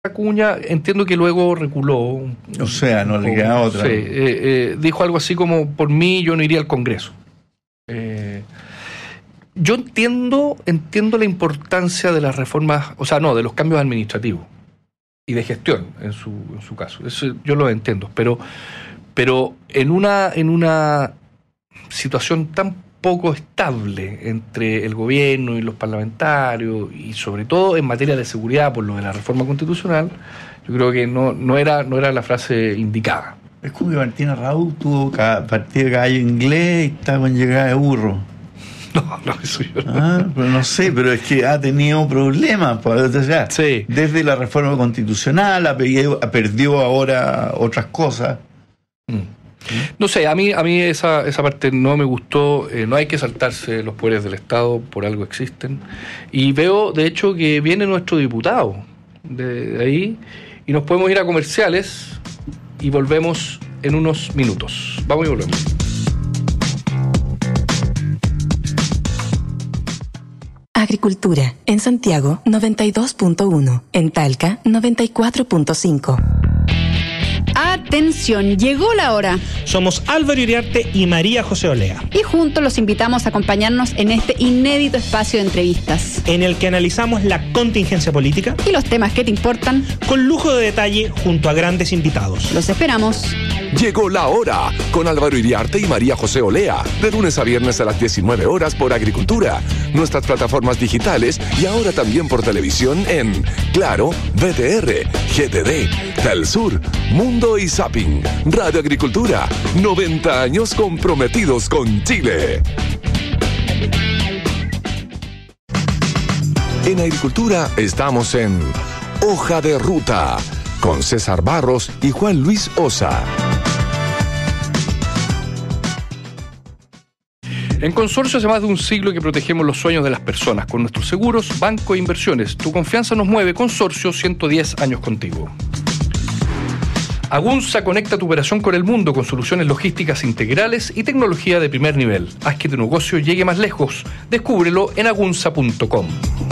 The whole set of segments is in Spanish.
Acuña, entiendo que luego reculó. O sea, no le queda otra. Sí, dijo algo así como, por mí yo no iría al Congreso. Yo entiendo la importancia de las reformas, o sea, no, de los cambios administrativos y de gestión en su caso. Eso yo lo entiendo, pero en una situación tan poco estable entre el gobierno y los parlamentarios, y sobre todo en materia de seguridad por lo de la reforma constitucional, yo creo que no era la frase indicada. Es como que Martina Raúl tuvo partido de caballo inglés y está con llegada de burro. No, eso yo no. Pero no sé, pero es que ha tenido problemas. O sea, sí. Desde la reforma constitucional perdió ahora otras cosas. No sé, a mí esa parte no me gustó. No hay que saltarse los poderes del Estado, por algo existen. Y veo, de hecho, que viene nuestro diputado de ahí y nos podemos ir a comerciales y volvemos en unos minutos. Vamos y volvemos. Agricultura, en Santiago 92.1, en Talca 94.5. Atención, llegó la hora. Somos Álvaro Iriarte y María José Olea. Y juntos los invitamos a acompañarnos en este inédito espacio de entrevistas. En el que analizamos la contingencia política y los temas que te importan. Con lujo de detalle junto a grandes invitados. Los esperamos. Llegó la hora con Álvaro Iriarte y María José Olea. De lunes a viernes a las 19 horas por Agricultura. Nuestras plataformas digitales y ahora también por televisión en Claro, VTR, GTD, Telsur, Mundo y Zapping. Radio Agricultura, 90 años comprometidos con Chile. En Agricultura estamos en Hoja de Ruta con César Barros y Juan Luis Osa. En Consorcio hace más de un siglo que protegemos los sueños de las personas con nuestros seguros, banco e inversiones. Tu confianza nos mueve. Consorcio, 110 años contigo. Agunza conecta tu operación con el mundo con soluciones logísticas integrales y tecnología de primer nivel. Haz que tu negocio llegue más lejos. Descúbrelo en agunza.com.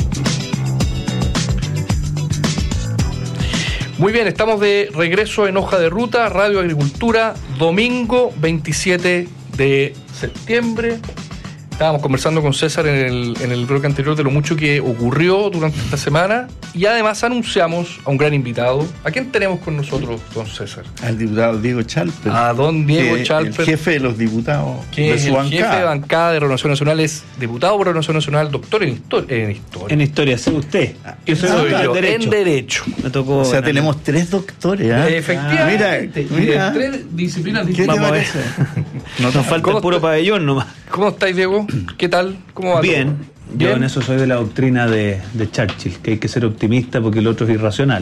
Muy bien, estamos de regreso en Hoja de Ruta, Radio Agricultura, domingo 27 de septiembre. Estábamos conversando con César en el bloque anterior de lo mucho que ocurrió durante esta semana y además anunciamos a un gran invitado. ¿A quién tenemos con nosotros, don César? Al diputado Diego Chalper. A don Diego Chalper. El jefe de los diputados que de su bancada. Jefe de bancada de Renovación Nacional, es diputado por Renovación Nacional, doctor en historia. En historia, sí, usted. Yo soy yo, en Derecho. Me tocó. O sea, tenemos 3 doctores, ¿eh? Efectivamente. Mira. 3 disciplinas distintas. ¿Qué te parece? No nos falta el puro pabellón nomás. ¿Cómo estáis, Diego? ¿Qué tal? ¿Cómo va? Bien. ¿Bien? Yo en eso soy de la doctrina de Churchill, que hay que ser optimista porque el otro es irracional.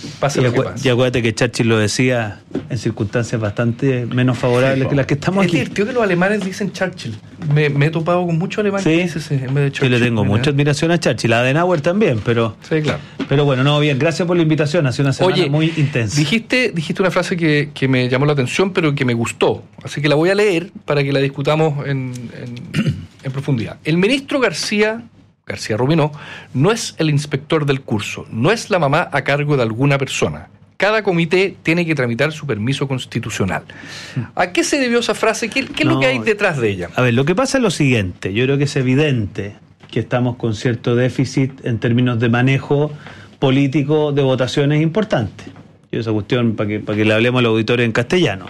Y acuérdate que Churchill lo decía en circunstancias bastante menos favorables que las que estamos aquí. Es divertido que los alemanes dicen Churchill. Me he topado con muchos alemanes que dicen en vez de Churchill. Yo le tengo mucha admiración a Churchill, a Adenauer también, pero... Sí, claro. Pero bueno, no, bien, gracias por la invitación, ha sido una semana muy intensa. Dijiste una frase que me llamó la atención, pero que me gustó, así que la voy a leer para que la discutamos en profundidad. El ministro García Rubinó no es el inspector del curso, no es la mamá a cargo de alguna persona. Cada comité tiene que tramitar su permiso constitucional. ¿A qué se debió esa frase? ¿Qué es lo que hay detrás de ella? A ver, lo que pasa es lo siguiente. Yo creo que es evidente que estamos con cierto déficit en términos de manejo político de votaciones importantes. Yo esa cuestión, para que le hablemos al auditorio en castellano.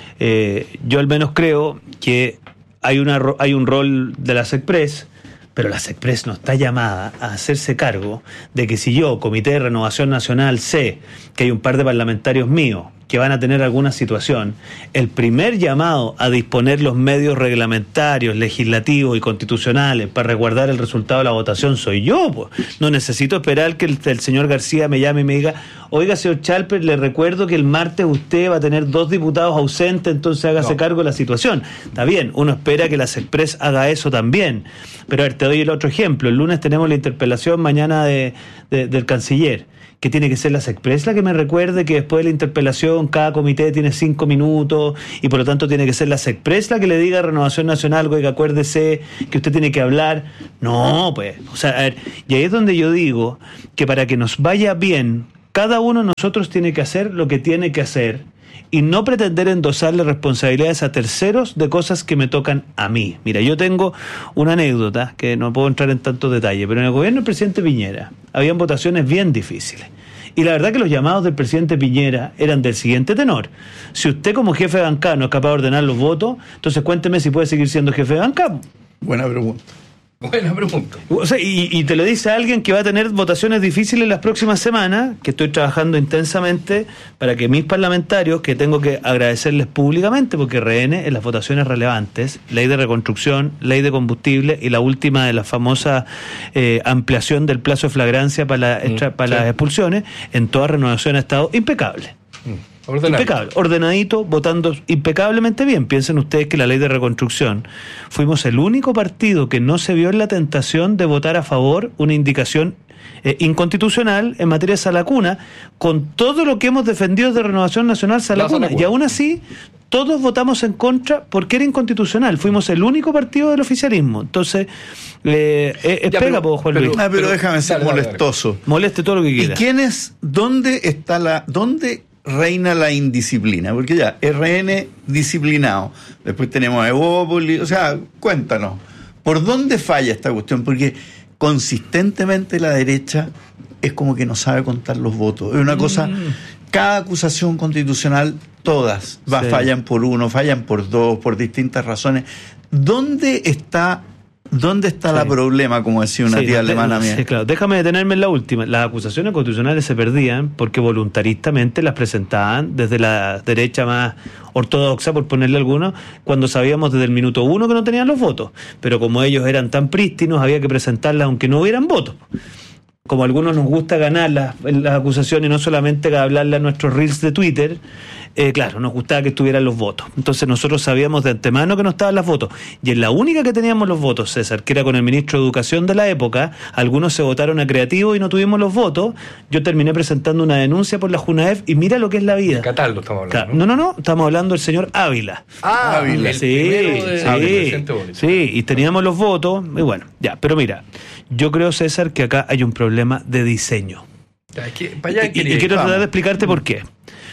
Yo al menos creo que hay un rol de la SECPRES, pero la SECPRES no está llamada a hacerse cargo de que si yo, Comité de Renovación Nacional, sé que hay un par de parlamentarios míos que van a tener alguna situación, el primer llamado a disponer los medios reglamentarios, legislativos y constitucionales para resguardar el resultado de la votación soy yo, pues. No necesito esperar que el señor García me llame y me diga, oiga, señor Chalper, le recuerdo que el martes usted va a tener 2 diputados ausentes, entonces hágase cargo de la situación. Está bien, uno espera que la SECPRES haga eso también. Pero a ver, te doy el otro ejemplo. El lunes tenemos la interpelación mañana del canciller. Que tiene que ser la SECPRES la que me recuerde que después de la interpelación cada comité tiene 5 minutos y por lo tanto tiene que ser la SECPRES la que le diga a Renovación Nacional, oiga, acuérdese que usted tiene que hablar. No, pues, o sea, a ver, y ahí es donde yo digo que para que nos vaya bien Cada uno de nosotros tiene que hacer lo que tiene que hacer y no pretender endosarle responsabilidades a terceros de cosas que me tocan a mí. Mira, yo tengo una anécdota que no puedo entrar en tantos detalles, pero en el gobierno del presidente Piñera habían votaciones bien difíciles. Y la verdad que los llamados del presidente Piñera eran del siguiente tenor: si usted como jefe de bancada no es capaz de ordenar los votos, entonces cuénteme si puede seguir siendo jefe de bancada. Buena pregunta. Buena pregunta. O sea, y te lo dice alguien que va a tener votaciones difíciles las próximas semanas, que estoy trabajando intensamente para que mis parlamentarios, que tengo que agradecerles públicamente, porque rehén en las votaciones relevantes, ley de reconstrucción, ley de combustible y la última de la famosa ampliación del plazo de flagrancia para las expulsiones, en toda renovación ha estado impecable. Impecable, ordenadito, votando impecablemente bien. Piensen ustedes que la ley de reconstrucción fuimos el único partido que no se vio en la tentación de votar a favor una indicación inconstitucional en materia de Salacuna, con todo lo que hemos defendido de Renovación Nacional Salacuna, y aún así todos votamos en contra porque era inconstitucional. Fuimos el único partido del oficialismo. Entonces pega, Juan Luis. Pero déjame ser molestoso. Moleste todo lo que quiera. ¿Y dónde reina la indisciplina? Porque ya, RN disciplinado, después tenemos a Evópolis, o sea, cuéntanos, ¿por dónde falla esta cuestión? Porque consistentemente la derecha es como que no sabe contar los votos. Es una cosa, cada acusación constitucional, todas fallan por uno, fallan por dos, por distintas razones. ¿Dónde está la problema, como decía una tía alemana mía? Sí, claro. Déjame detenerme en la última. Las acusaciones constitucionales se perdían porque voluntaristamente las presentaban desde la derecha más ortodoxa, por ponerle alguno, cuando sabíamos desde el minuto 1 que no tenían los votos. Pero como ellos eran tan prístinos, había que presentarlas aunque no hubieran votos. Como a algunos nos gusta ganar las acusaciones y no solamente hablarle a nuestros reels de Twitter, claro, nos gustaba que estuvieran los votos. Entonces nosotros sabíamos de antemano que no estaban los votos. Y en la única que teníamos los votos, César, que era con el ministro de Educación de la época, algunos se votaron a creativo y no tuvimos los votos. Yo terminé presentando una denuncia por la Junaef y mira lo que es la vida. Cataldo estamos hablando. Claro, no, estamos hablando del señor Ávila. Ávila. Sí, y teníamos los votos, y bueno, ya, pero mira, yo creo, César, que acá hay un problema de diseño. Y quiero tratar de explicarte por qué.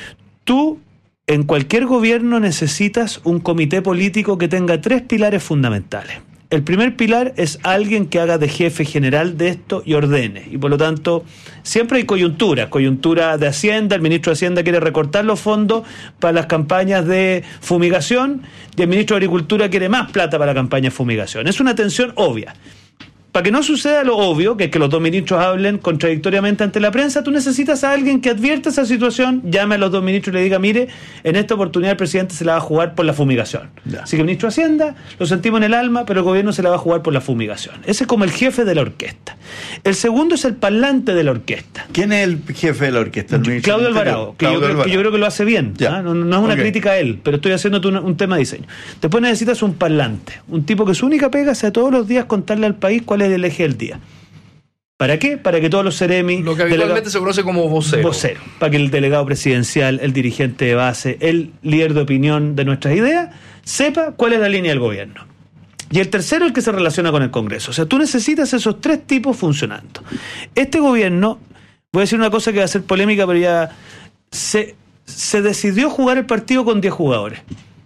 Tú, en cualquier gobierno, necesitas un comité político que tenga 3 pilares fundamentales. El primer pilar es alguien que haga de jefe general de esto y ordene. Y por lo tanto, siempre hay coyuntura de Hacienda. El ministro de Hacienda quiere recortar los fondos para las campañas de fumigación y el ministro de Agricultura quiere más plata para la campaña de fumigación. Es una tensión obvia. Para que no suceda lo obvio, que es que los dos ministros hablen contradictoriamente ante la prensa, tú necesitas a alguien que advierta esa situación, llame a los dos ministros y le diga: mire, en esta oportunidad el presidente se la va a jugar por la fumigación. Ya. Así que el ministro de Hacienda, lo sentimos en el alma, pero el gobierno se la va a jugar por la fumigación. Ese es como el jefe de la orquesta. El segundo es el parlante de la orquesta. ¿Quién es el jefe de la orquesta? Claudio Alvarado, que yo creo que lo hace bien. No es una crítica a él, pero estoy haciéndote un tema de diseño. Después necesitas un parlante, un tipo que su única pega sea todos los días contarle al país cuál es el eje del día. ¿Para qué? Para que todos los seremis... Lo que habitualmente se conoce como vocero. Para que el delegado presidencial, el dirigente de base, el líder de opinión de nuestras ideas, sepa cuál es la línea del gobierno. Y el tercero es el que se relaciona con el Congreso. O sea, tú necesitas esos 3 tipos funcionando. Este gobierno, voy a decir una cosa que va a ser polémica, pero ya se decidió jugar el partido con 10 jugadores.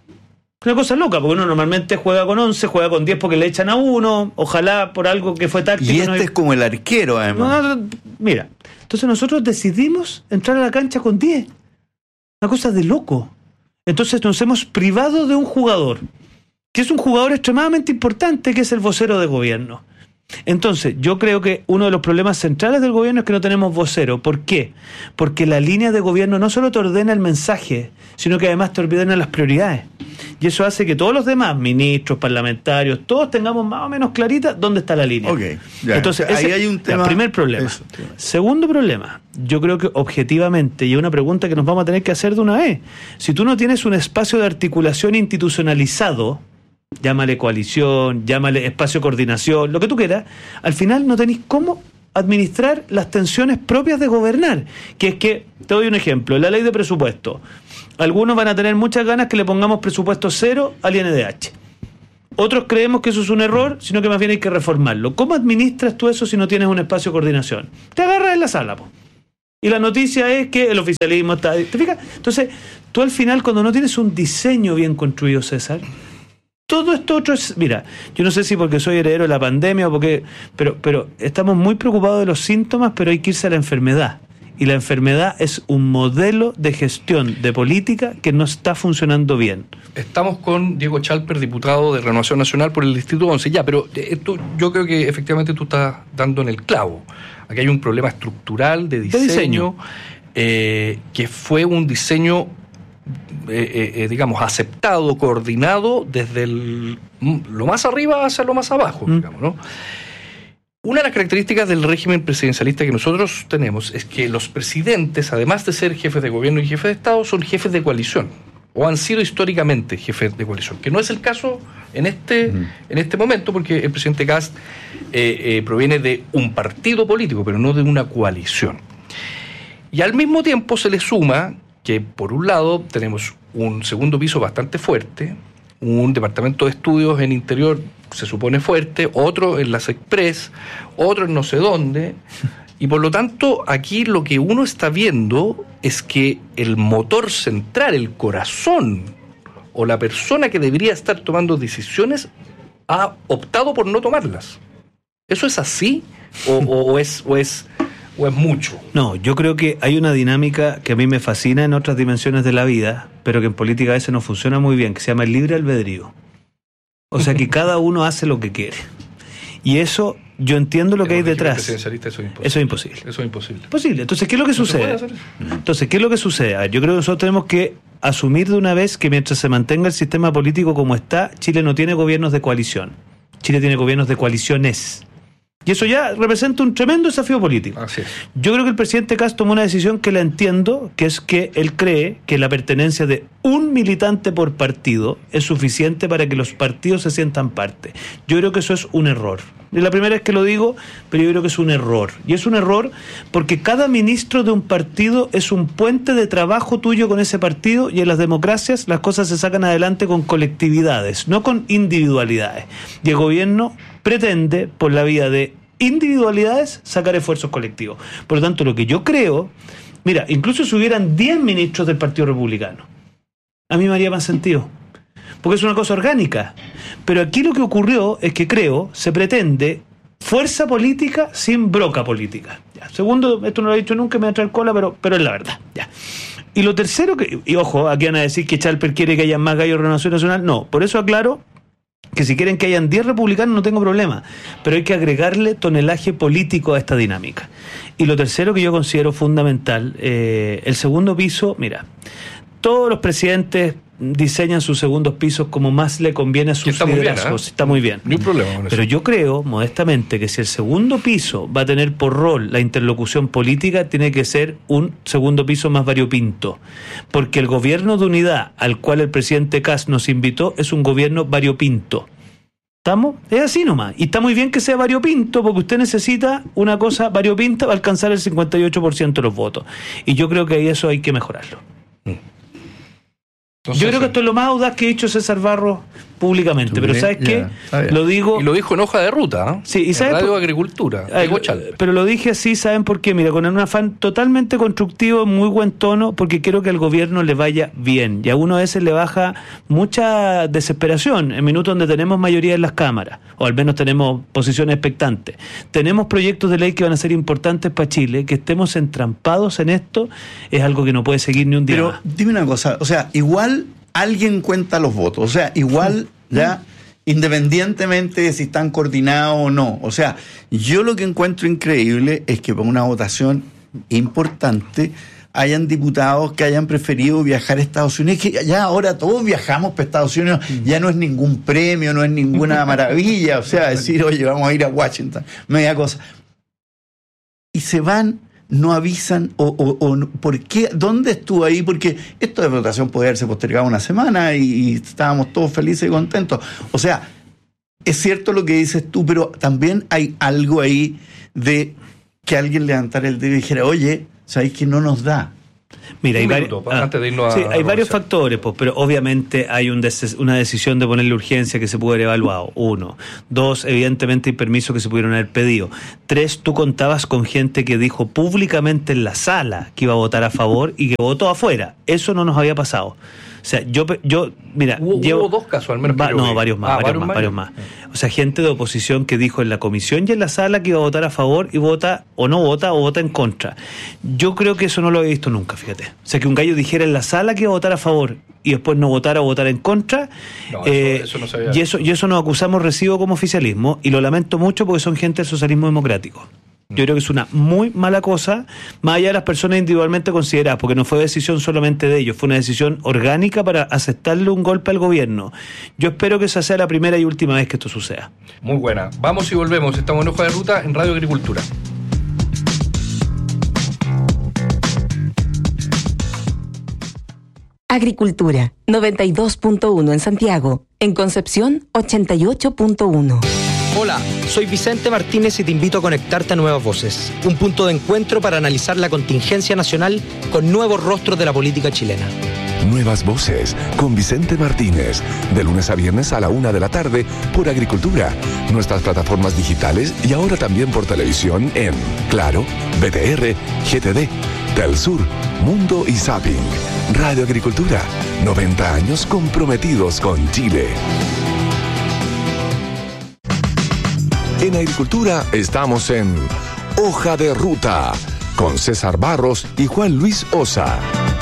Una cosa loca, porque uno normalmente juega con 11, juega con 10 porque le echan a uno, ojalá por algo que fue táctico. Y es como el arquero, además. Mira, entonces nosotros decidimos entrar a la cancha con 10. Una cosa de loco. Entonces nos hemos privado de un jugador, que es un jugador extremadamente importante, que es el vocero de gobierno. Entonces, yo creo que uno de los problemas centrales del gobierno es que no tenemos vocero. ¿Por qué? Porque la línea de gobierno no solo te ordena el mensaje, sino que además te ordena las prioridades. Y eso hace que todos los demás, ministros, parlamentarios, todos tengamos más o menos clarita dónde está la línea. Entonces, ahí hay un tema. Primer problema. Segundo problema, yo creo que objetivamente, y es una pregunta que nos vamos a tener que hacer de una vez, si tú no tienes un espacio de articulación institucionalizado, llámale coalición, llámale espacio de coordinación, lo que tú quieras, al final no tenéis cómo administrar las tensiones propias de gobernar. Que es que, te doy un ejemplo, la ley de presupuesto. Algunos van a tener muchas ganas que le pongamos presupuesto 0 al INDH. Otros creemos que eso es un error, sino que más bien hay que reformarlo. ¿Cómo administras tú eso si no tienes un espacio de coordinación? Te agarras en la sala, po. Y la noticia es que el oficialismo está... ¿Te fijas? Entonces, tú al final, cuando no tienes un diseño bien construido, César, todo esto otro es... Mira, yo no sé si porque soy heredero de la pandemia o porque... Pero estamos muy preocupados de los síntomas, pero hay que irse a la enfermedad. Y la enfermedad es un modelo de gestión de política que no está funcionando bien. Estamos con Diego Chalper, diputado de Renovación Nacional por el Distrito 11. Ya, pero yo creo que efectivamente tú estás dando en el clavo. Aquí hay un problema estructural de diseño. Que fue un diseño, digamos, aceptado, coordinado desde lo más arriba hacia lo más abajo, digamos, ¿no? Una de las características del régimen presidencialista que nosotros tenemos es que los presidentes, además de ser jefes de gobierno y jefes de Estado, son jefes de coalición, o han sido históricamente jefes de coalición, que no es el caso en este momento, porque el presidente Kast proviene de un partido político, pero no de una coalición. Y al mismo tiempo se le suma que, por un lado, tenemos un segundo piso bastante fuerte, un departamento de estudios en interior se supone fuerte, otro en las Express, otro en no sé dónde, y por lo tanto aquí lo que uno está viendo es que el motor central, el corazón, o la persona que debería estar tomando decisiones ha optado por no tomarlas. ¿Eso es así o es mucho? No, yo creo que hay una dinámica que a mí me fascina en otras dimensiones de la vida, pero que en política a veces no funciona muy bien, que se llama el libre albedrío. O sea, que cada uno hace lo que quiere. Y eso, yo entiendo lo que hay detrás. Eso es imposible. Eso es imposible. Eso es imposible. Imposible. Entonces, ¿qué es lo que sucede? Entonces, ¿qué es lo que sucede? A ver, yo creo que nosotros tenemos que asumir de una vez que mientras se mantenga el sistema político como está, Chile no tiene gobiernos de coalición. Chile tiene gobiernos de coaliciones. Y eso ya representa un tremendo desafío político. Así es. Yo creo que el presidente Kast tomó una decisión que la entiendo, que es que él cree que la pertenencia de un militante por partido es suficiente para que los partidos se sientan parte. Yo creo que eso es un error. Es la primera vez que lo digo, pero yo creo que es un error. Y es un error porque cada ministro de un partido es un puente de trabajo tuyo con ese partido, y en las democracias las cosas se sacan adelante con colectividades, no con individualidades. Y el gobierno pretende, por la vía de individualidades, sacar esfuerzos colectivos. Por lo tanto, lo que yo creo, mira, incluso si hubieran 10 ministros del Partido Republicano, a mí me haría más sentido, porque es una cosa orgánica. Pero aquí lo que ocurrió es que creo, se pretende fuerza política sin broca política. Ya. Segundo, esto no lo he dicho nunca, me va a traer cola, pero es la verdad. Ya. Y lo tercero, y ojo, aquí van a decir que Chalper quiere que haya más gallos de Renovación Nacional. No, por eso aclaro que si quieren que hayan 10 republicanos no tengo problema, pero hay que agregarle tonelaje político a esta dinámica. Y lo tercero que yo considero fundamental, el segundo piso, mira, todos los presidentes diseñan sus segundos pisos como más le conviene a sus liderazgos. Está muy bien. Ni un problema con eso. Pero yo creo, modestamente, que si el segundo piso va a tener por rol la interlocución política, tiene que ser un segundo piso más variopinto. Porque el gobierno de unidad al cual el presidente Kast nos invitó es un gobierno variopinto. ¿Estamos? Es así nomás. Y está muy bien que sea variopinto, porque usted necesita una cosa variopinta para alcanzar el 58% de los votos. Y yo creo que ahí eso hay que mejorarlo. Entonces, yo creo que esto es lo más audaz que ha dicho César Barros públicamente, pero ¿sabes qué? Lo digo... Y lo dijo en hoja de ruta, ¿eh? Sí, y ¿sabes? Radio Agricultura. Pero lo dije así, ¿saben por qué? Mira, con un afán totalmente constructivo, muy buen tono, porque quiero que al gobierno le vaya bien. Y a uno a veces le baja mucha desesperación en minutos donde tenemos mayoría en las cámaras, o al menos tenemos posiciones expectantes. Tenemos proyectos de ley que van a ser importantes para Chile. Que estemos entrampados en esto es algo que no puede seguir ni un día más. Pero dime una cosa, o sea, igual alguien cuenta los votos, o sea, igual ya independientemente de si están coordinados o no. O sea, yo lo que encuentro increíble es que por una votación importante hayan diputados que hayan preferido viajar a Estados Unidos, que ya ahora todos viajamos para Estados Unidos, ya no es ningún premio, no es ninguna maravilla, o sea, decir, oye, vamos a ir a Washington, media cosa. Y se van, no avisan, o ¿por qué? ¿Dónde estuvo ahí? Porque esto de votación podía haberse postergado una semana y estábamos todos felices y contentos. O sea, es cierto lo que dices tú, pero también hay algo ahí de que alguien levantara el dedo y dijera, oye, ¿sabéis que no nos da? Mira, antes de irnos hay varios factores, pues, pero obviamente hay una decisión de ponerle urgencia que se pudo haber evaluado. 1. 2, evidentemente hay permisos que se pudieron haber pedido. 3, tú contabas con gente que dijo públicamente en la sala que iba a votar a favor y que votó afuera. Eso no nos había pasado. O sea, mira, hubo 2 casos al menos. Varios más. O sea, gente de oposición que dijo en la comisión y en la sala que iba a votar a favor y vota o no vota o vota en contra. Yo creo que eso no lo he visto nunca, fíjate. O sea, que un gallo dijera en la sala que iba a votar a favor y después no votara o votar en contra. Eso no sabía. Y eso nos acusamos recibo como oficialismo y lo lamento mucho porque son gente del socialismo democrático. Yo creo que es una muy mala cosa, más allá de las personas individualmente consideradas, porque no fue decisión solamente de ellos, fue una decisión orgánica para aceptarle un golpe al gobierno. Yo espero que esa sea la primera y última vez que esto suceda. Muy buena. Vamos y volvemos. Estamos en Hoja de Ruta en Radio Agricultura. Agricultura, 92.1 en Santiago. En Concepción, 88.1. Hola, soy Vicente Martínez y te invito a conectarte a Nuevas Voces, un punto de encuentro para analizar la contingencia nacional con nuevos rostros de la política chilena. Nuevas Voces con Vicente Martínez, de lunes a viernes a la 1:00 p.m. por Agricultura, nuestras plataformas digitales y ahora también por televisión en Claro, BTR, GTD, Telsur, Mundo y Zapping. Radio Agricultura, 90 años comprometidos con Chile. En Agricultura estamos en Hoja de Ruta con César Barros y Juan Luis Osa.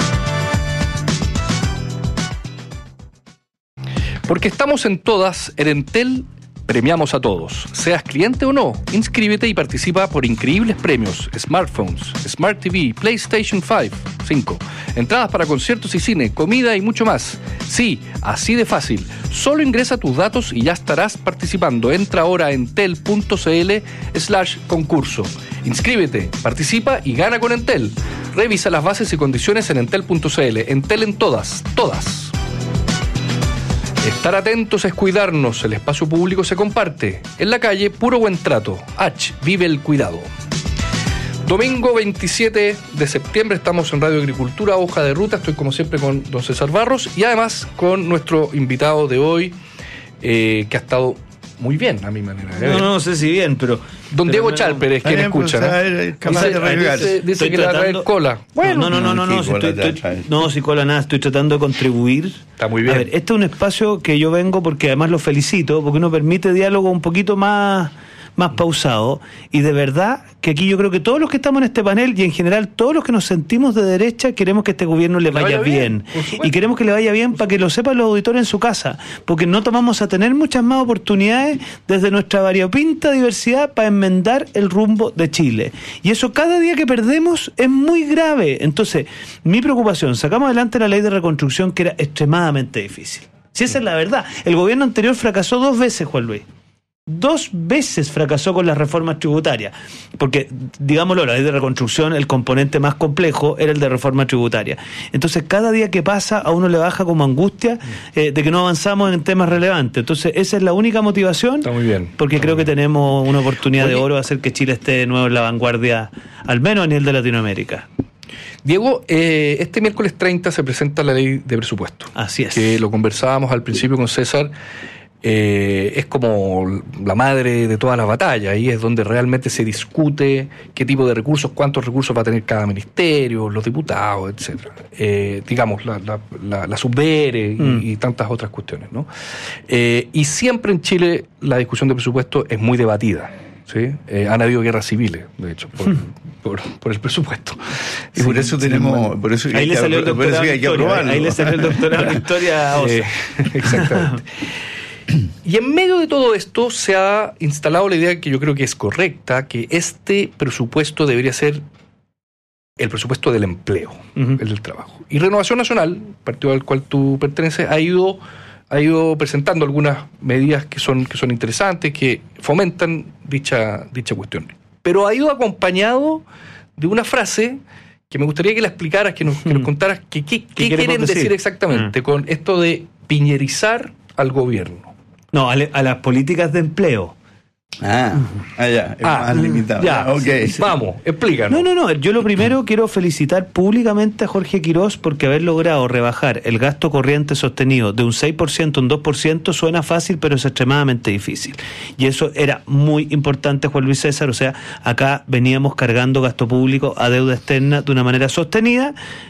Porque estamos en todas, en Entel premiamos a todos. Seas cliente o no, inscríbete y participa por increíbles premios: smartphones, Smart TV, PlayStation 5, entradas para conciertos y cine, comida y mucho más. Sí, así de fácil. Solo ingresa tus datos y ya estarás participando. Entra ahora a entel.cl/concurso. Inscríbete, participa y gana con Entel. Revisa las bases y condiciones en entel.cl. Entel en todas. Estar atentos es cuidarnos. El espacio público se comparte. En la calle, puro buen trato. Vive el cuidado. Domingo 27 de septiembre estamos en Radio Agricultura, Hoja de Ruta. Estoy como siempre con don César Barros y además con nuestro invitado de hoy, que ha estado muy bien a mi manera. No sé si bien, pero... Don Diego Chalper es quien escucha, ¿no? Dice que le va a traer cola. Bueno, no, si cola nada, estoy tratando de contribuir. Está muy bien. A ver, este es un espacio que yo vengo porque además lo felicito, porque uno permite diálogo un poquito más pausado, y de verdad que aquí yo creo que todos los que estamos en este panel y en general todos los que nos sentimos de derecha queremos que este gobierno le vaya bien. Y queremos que le vaya bien para que lo sepan los auditores en su casa, porque no tomamos a tener muchas más oportunidades desde nuestra variopinta diversidad para enmendar el rumbo de Chile, y eso cada día que perdemos es muy grave. Entonces mi preocupación, sacamos adelante la ley de reconstrucción, que era extremadamente difícil, si esa es la verdad. El gobierno anterior fracasó 2 veces, Juan Luis. 2 veces fracasó con las reformas tributarias, porque, digámoslo, la ley de reconstrucción, el componente más complejo era el de reforma tributaria. Entonces, cada día que pasa a uno le baja como angustia de que no avanzamos en temas relevantes. Entonces, esa es la única motivación. Está muy bien. Porque creo que tenemos una oportunidad de oro de hacer que Chile esté de nuevo en la vanguardia, al menos a nivel de Latinoamérica. Diego, este miércoles 30 se presenta la ley de presupuesto. Así es. Que lo conversábamos al principio con César. Es como la madre de todas las batallas. Ahí es donde realmente se discute qué tipo de recursos, cuántos recursos va a tener cada ministerio, los diputados, etcétera. Digamos, la subdere y tantas otras cuestiones, ¿no? Y siempre en Chile la discusión de presupuesto es muy debatida, ¿sí? Han habido guerras civiles, de hecho, por el presupuesto. Y por eso tenemos... Por eso ahí le salió el doctorado en historia. Ahí le salió el doctorado en historia a Osa. Exactamente. Y en medio de todo esto se ha instalado la idea, que yo creo que es correcta, que este presupuesto debería ser el presupuesto del empleo, el del trabajo. Y Renovación Nacional, partido al cual tú perteneces, ha ido presentando algunas medidas que son interesantes, que fomentan dicha cuestión. Pero ha ido acompañado de una frase que me gustaría que la explicaras, que nos contaras qué quieren decir exactamente con esto de piñerizar al gobierno. No, a las políticas de empleo. Ya, es más limitado. Ya, okay. Vamos, explícanos. No, yo lo primero quiero felicitar públicamente a Jorge Quirós porque haber logrado rebajar el gasto corriente sostenido de un 6% a un 2% suena fácil, pero es extremadamente difícil. Y eso era muy importante, Juan Luis César, o sea, acá veníamos cargando gasto público a deuda externa de una manera sostenida,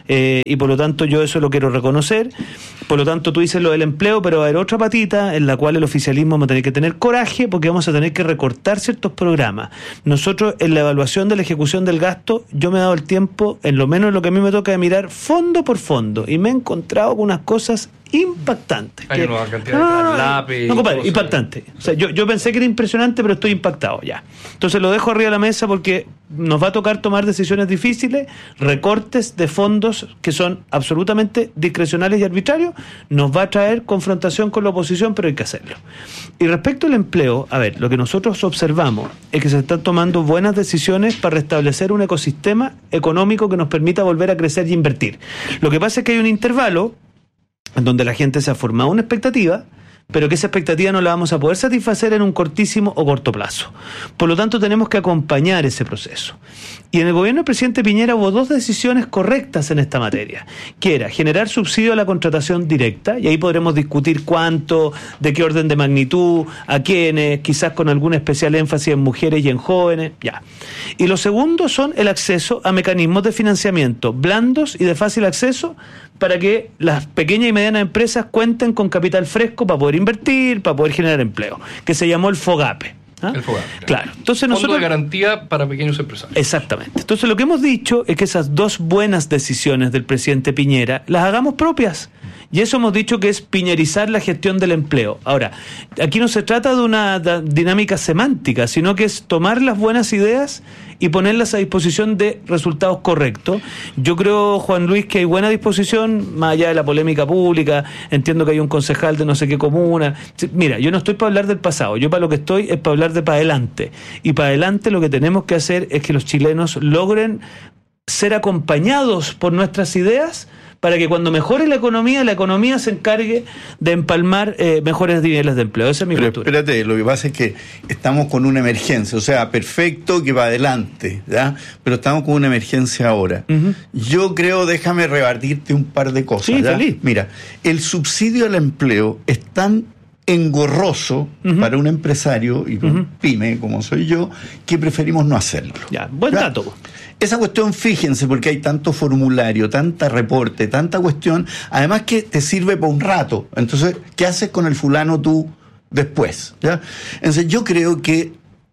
y por lo tanto yo eso lo quiero reconocer. Por lo tanto, tú dices lo del empleo, pero va a haber otra patita en la cual el oficialismo va a tener que tener coraje porque vamos a tener que recortar ciertos programas. Nosotros, en la evaluación de la ejecución del gasto, yo me he dado el tiempo, en lo menos lo que a mí me toca, de mirar fondo por fondo, y me he encontrado con unas cosas impactantes. Hay una cantidad de traslapes. No, compadre, impactante. O sea, yo pensé que era impresionante, pero estoy impactado ya. Entonces lo dejo arriba de la mesa porque nos va a tocar tomar decisiones difíciles, recortes de fondos que son absolutamente discrecionales y arbitrarios, nos va a traer confrontación con la oposición, pero hay que hacerlo. Y respecto al empleo, a ver, lo que nosotros observamos es que se están tomando buenas decisiones para restablecer un ecosistema económico que nos permita volver a crecer y invertir. Lo que pasa es que hay un intervalo en donde la gente se ha formado una expectativa, pero que esa expectativa no la vamos a poder satisfacer en un cortísimo o corto plazo. Por lo tanto, tenemos que acompañar ese proceso. Y en el gobierno del presidente Piñera hubo dos decisiones correctas en esta materia, que era generar subsidio a la contratación directa, y ahí podremos discutir cuánto, de qué orden de magnitud, a quiénes, quizás con algún especial énfasis en mujeres y en jóvenes, ya. Y lo segundo son el acceso a mecanismos de financiamiento blandos y de fácil acceso para que las pequeñas y medianas empresas cuenten con capital fresco para poder invertir, para poder generar empleo, que se llamó el FOGAPE. El FOGAPE. Claro. Entonces Fondo de garantía para pequeños empresarios. Exactamente. Entonces lo que hemos dicho es que esas dos buenas decisiones del presidente Piñera las hagamos propias. Y eso hemos dicho que es piñerizar la gestión del empleo. Ahora, aquí no se trata de una dinámica semántica, sino que es tomar las buenas ideas y ponerlas a disposición de resultados correctos. Yo creo, Juan Luis, que hay buena disposición, más allá de la polémica pública. Entiendo que hay un concejal de no sé qué comuna. Mira, yo no estoy para hablar del pasado, yo para lo que estoy es para hablar de para adelante. Y para adelante lo que tenemos que hacer es que los chilenos logren ser acompañados por nuestras ideas, para que cuando mejore la economía se encargue de empalmar mejores niveles de empleo. Esa es mi postura. Espérate, lo que pasa es que estamos con una emergencia, o sea, perfecto que va adelante, ¿ya? Pero estamos con una emergencia ahora. Uh-huh. Yo creo, déjame rebatirte un par de cosas. Sí, ¿ya? feliz. Mira, el subsidio al empleo es tan engorroso para un empresario y un pyme como soy yo, que preferimos no hacerlo. Ya, buen dato. Esa cuestión, fíjense, porque hay tanto formulario, tanta reporte, tanta cuestión, además que te sirve por un rato. Entonces, ¿qué haces con el fulano tú después? ¿Ya? Entonces, yo creo que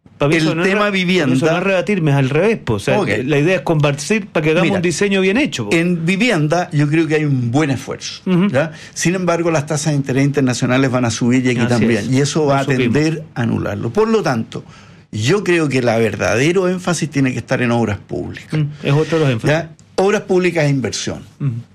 el tema vivienda... Eso no es rebatirme, es al revés. O sea, okay, la idea es compartir para que hagamos un diseño bien hecho. En vivienda yo creo que hay un buen esfuerzo. ¿Ya? Sin embargo, las tasas de interés internacionales van a subir y aquí también. Y eso va a tender a anularlo. Por lo tanto, yo creo que el verdadero énfasis tiene que estar en obras públicas. Es otro de los énfasis. ¿Ya? Obras públicas es inversión.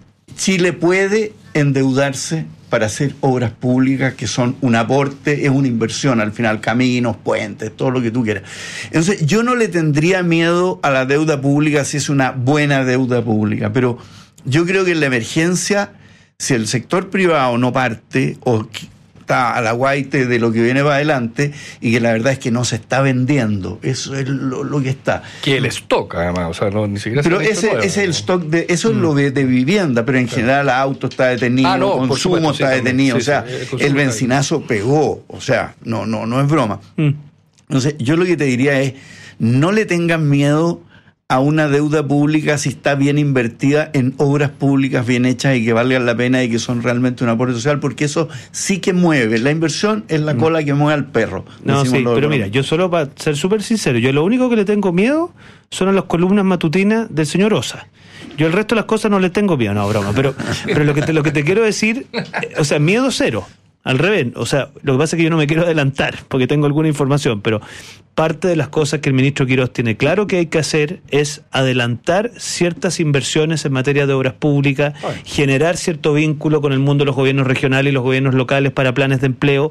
Chile puede endeudarse para hacer obras públicas que son un aporte, es una inversión, al final caminos, puentes, todo lo que tú quieras. Entonces, yo no le tendría miedo a la deuda pública si es una buena deuda pública, pero yo creo que en la emergencia, si el sector privado no parte o está a la guaite de lo que viene para adelante, y que la verdad es que no se está vendiendo, eso es lo que está. Que el stock, además, o sea, no, ni siquiera... Pero ese es el stock, eso es lo de vivienda, pero en general el auto está detenido, el consumo está detenido, o sea, el benzinazo pegó, o sea, no es broma. Entonces, yo lo que te diría es, no le tengan miedo a una deuda pública si está bien invertida en obras públicas bien hechas y que valgan la pena y que son realmente un aporte social, porque eso sí que mueve. La inversión es la cola que mueve al perro. No, sí, pero mira, yo solo para ser súper sincero, yo lo único que le tengo miedo son a las columnas matutinas del señor Osa. Yo el resto de las cosas no le tengo miedo, no, broma, pero lo que te quiero decir, o sea, miedo cero. Al revés, o sea, lo que pasa es que yo no me quiero adelantar porque tengo alguna información, pero parte de las cosas que el ministro Quirós tiene claro que hay que hacer es adelantar ciertas inversiones en materia de obras públicas, generar cierto vínculo con el mundo de los gobiernos regionales y los gobiernos locales para planes de empleo.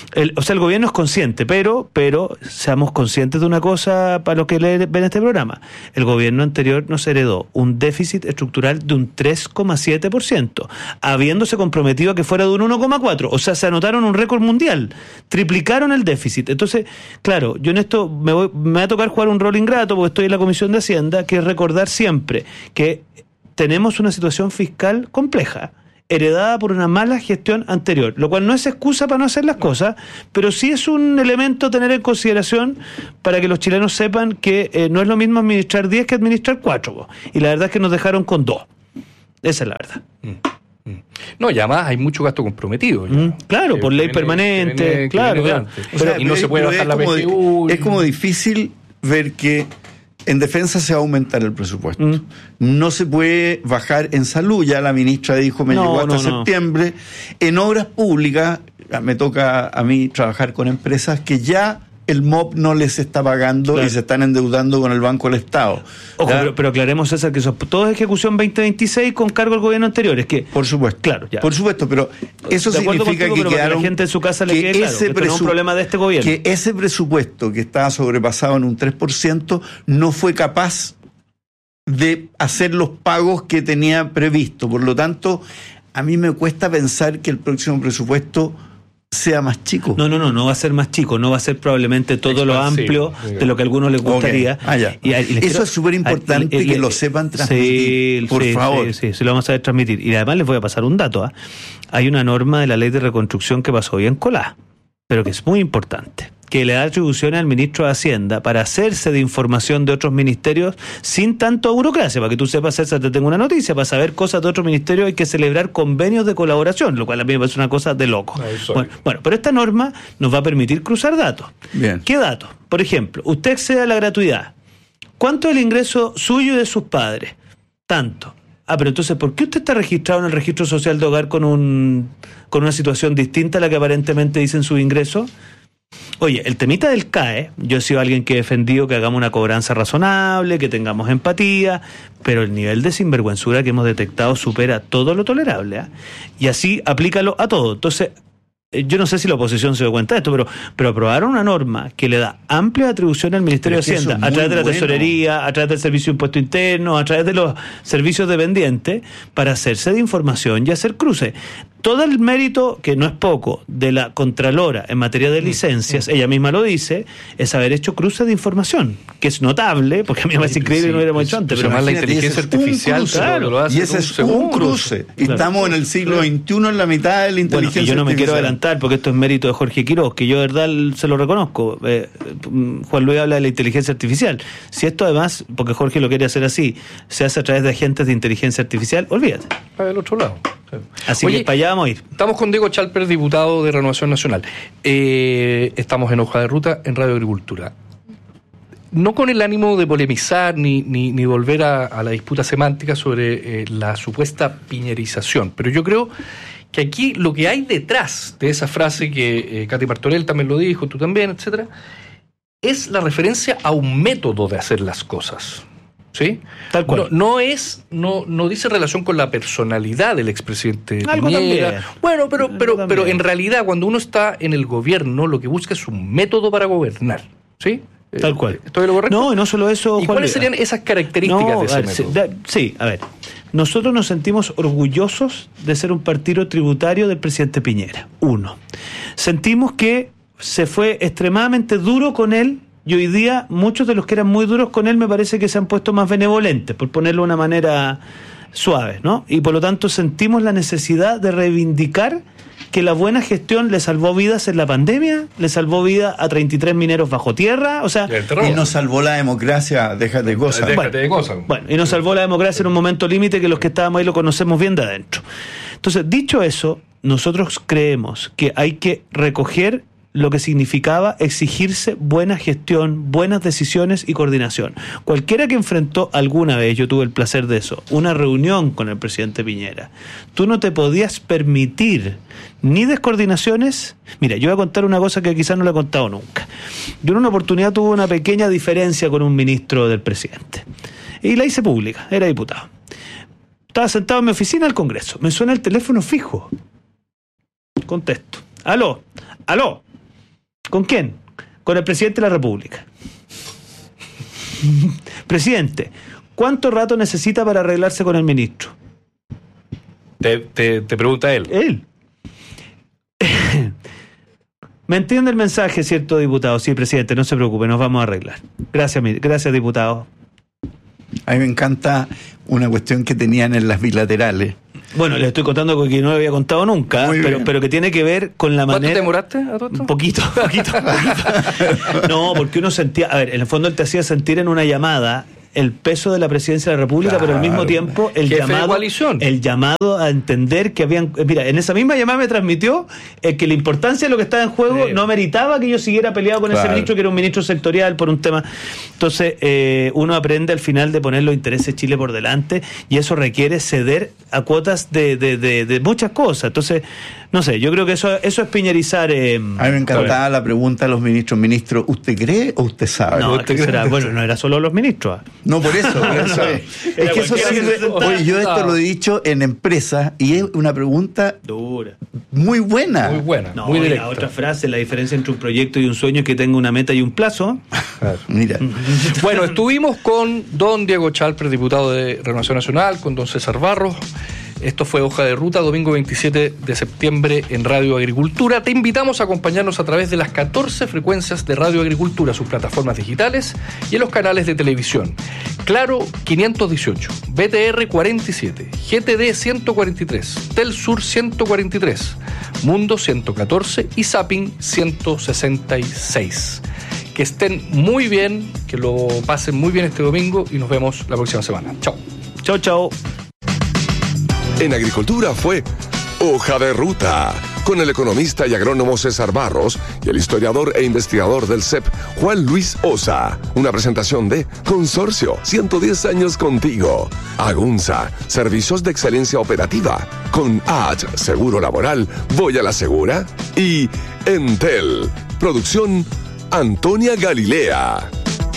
O sea, el gobierno es consciente, pero seamos conscientes de una cosa para los que ven este programa. El gobierno anterior nos heredó un déficit estructural de un 3,7%, habiéndose comprometido a que fuera de un 1,4%. O sea, se anotaron un récord mundial, triplicaron el déficit. Entonces, claro, yo en esto me va a tocar jugar un rol ingrato porque estoy en la Comisión de Hacienda, que es recordar siempre que tenemos una situación fiscal compleja, heredada por una mala gestión anterior, lo cual no es excusa para no hacer las cosas, pero sí es un elemento a tener en consideración para que los chilenos sepan que no es lo mismo administrar 10 que administrar 4, y la verdad es que nos dejaron con 2. Esa es la verdad. No, y además hay mucho gasto comprometido. Claro, por ley permanente, claro. O sea, y no se puede bajar la PGU. Es como difícil ver que en defensa se va a aumentar el presupuesto. No se puede bajar en salud, ya la ministra dijo, llegó hasta septiembre. En obras públicas, me toca a mí trabajar con empresas que ya el MOP no les está pagando y se están endeudando con el Banco del Estado. Ojo, pero aclaremos, César, que eso todo es ejecución 2026 con cargo al gobierno anterior. Es que, por supuesto, claro, ya. Por supuesto, pero eso significa que a la gente en su casa le quede claro que esto no es un problema de este gobierno. Que ese presupuesto que estaba sobrepasado en un 3% no fue capaz de hacer los pagos que tenía previsto. Por lo tanto, a mí me cuesta pensar que el próximo presupuesto sea más chico. No va a ser más chico, no va a ser probablemente todo lo amplio de lo que a algunos les gustaría. Eso es súper importante que lo sepan transmitir, por favor. Sí, lo vamos a saber transmitir. Y además les voy a pasar un dato. Hay una norma de la ley de reconstrucción que pasó bien colada, pero que es muy importante, que le da atribuciones al ministro de Hacienda para hacerse de información de otros ministerios sin tanto burocracia. Para que tú sepas, César, te tengo una noticia: para saber cosas de otros ministerios hay que celebrar convenios de colaboración, lo cual a mí me parece una cosa de loco. Bueno, pero esta norma nos va a permitir cruzar datos. Bien. ¿Qué datos? Por ejemplo, usted accede a la gratuidad. ¿Cuánto es el ingreso suyo y de sus padres? Tanto. Pero entonces, ¿por qué usted está registrado en el registro social de hogar con una situación distinta a la que aparentemente dicen sus ingresos? Oye, el temita del CAE, yo he sido alguien que he defendido que hagamos una cobranza razonable, que tengamos empatía, pero el nivel de sinvergüenzura que hemos detectado supera todo lo tolerable, y así aplícalo a todo. Entonces, yo no sé si la oposición se dio cuenta de esto, pero aprobaron una norma que le da amplia atribución al Ministerio de Hacienda, a través de la Tesorería, a través del Servicio de Impuesto Interno, a través de los servicios dependientes, para hacerse de información y hacer cruces. Todo el mérito, que no es poco, de la Contralora en materia de licencias, ella misma lo dice, es haber hecho cruces de información, que es notable, porque a mí me parece increíble que no lo hubiéramos hecho antes. Pero además la inteligencia artificial, y ese es un cruce. Y estamos en el siglo XXI, en la mitad de la inteligencia artificial. Yo no me quiero adelantar, porque esto es mérito de Jorge Quiroz, que yo de verdad se lo reconozco. Juan Luis habla de la inteligencia artificial. Si esto además, porque Jorge lo quiere hacer así, se hace a través de agentes de inteligencia artificial, olvídate. Para el otro lado. Así que para allá vamos a ir. Estamos con Diego Chalper, diputado de Renovación Nacional. Estamos en Hoja de Ruta, en Radio Agricultura. No con el ánimo de polemizar ni volver a la disputa semántica sobre la supuesta piñerización, pero yo creo que aquí lo que hay detrás de esa frase que Katy Martorell también lo dijo, tú también, etcétera, es la referencia a un método de hacer las cosas. ¿Sí? Tal cual. No dice relación con la personalidad del expresidente Piñera. Bueno, pero en realidad cuando uno está en el gobierno lo que busca es un método para gobernar. ¿Sí? Tal cual. ¿Estoy de lo correcto? No, y no solo eso, ¿Y cuáles serían esas características de ese método? Sí, a ver. Nosotros nos sentimos orgullosos de ser un partido tributario del presidente Piñera. Uno. Sentimos que se fue extremadamente duro con él. Y hoy día muchos de los que eran muy duros con él me parece que se han puesto más benevolentes, por ponerlo de una manera suave, ¿no? Y por lo tanto sentimos la necesidad de reivindicar que la buena gestión le salvó vidas en la pandemia, le salvó vida a 33 mineros bajo tierra, o sea... Y nos salvó la democracia, déjate de cosas. Bueno, y nos salvó la democracia en un momento límite que los que estábamos ahí lo conocemos bien de adentro. Entonces, dicho eso, nosotros creemos que hay que recoger lo que significaba exigirse buena gestión, buenas decisiones y coordinación. Cualquiera que enfrentó alguna vez, yo tuve el placer de eso, una reunión con el presidente Piñera, tú no te podías permitir ni descoordinaciones. Mira, yo voy a contar una cosa que quizás no la he contado nunca. Yo en una oportunidad tuve una pequeña diferencia con un ministro del presidente y la hice pública, era diputado. Estaba sentado en mi oficina del Congreso, me suena el teléfono fijo, contesto, aló. ¿Con quién? Con el presidente de la República. Presidente, ¿cuánto rato necesita para arreglarse con el ministro? Te pregunta él. Él. Me entiende el mensaje, ¿cierto, diputado? Sí, presidente, no se preocupe, nos vamos a arreglar. Gracias, diputado. A mí me encanta una cuestión que tenían en las bilaterales. Bueno, le estoy contando que no le había contado nunca, pero que tiene que ver con la manera... ¿Cuánto te demoraste a todo esto? Un poquito. No, porque uno sentía... A ver, en el fondo él te hacía sentir en una llamada el peso de la presidencia de la República, claro, pero al mismo tiempo el llamado a entender que habían... Mira, en esa misma llamada me transmitió que la importancia de lo que estaba en juego no meritaba que yo siguiera peleado con ese ministro, que era un ministro sectorial por un tema. Entonces, uno aprende al final de poner los intereses de Chile por delante, y eso requiere ceder a cuotas de muchas cosas. Entonces, no sé, yo creo que eso es piñerizar. A mí me encantaba la pregunta a los ministros: ministro, ¿usted cree o usted sabe? No, bueno, no era solo los ministros. No, por eso. Es que eso oye, yo esto lo he dicho en empresas y es una pregunta dura, muy buena. Muy buena, no, muy directa. La otra frase, la diferencia entre un proyecto y un sueño es que tenga una meta y un plazo. Claro, mira. Bueno, estuvimos con don Diego Chalper, diputado de Renovación Nacional, con don César Barros. Esto fue Hoja de Ruta, domingo 27 de septiembre en Radio Agricultura. Te invitamos a acompañarnos a través de las 14 frecuencias de Radio Agricultura, sus plataformas digitales y en los canales de televisión. Claro 518, BTR 47, GTD 143, Telsur 143, Mundo 114 y Zapping 166. Que estén muy bien, que lo pasen muy bien este domingo y nos vemos la próxima semana. Chao. Chao, chao. En Agricultura fue Hoja de Ruta, con el economista y agrónomo César Barros y el historiador e investigador del CEP, Juan Luis Osa. Una presentación de Consorcio, 110 años contigo. Agunza, servicios de excelencia operativa. Con AT, seguro laboral, voy a la segura. Y Entel, producción Antonia Galilea.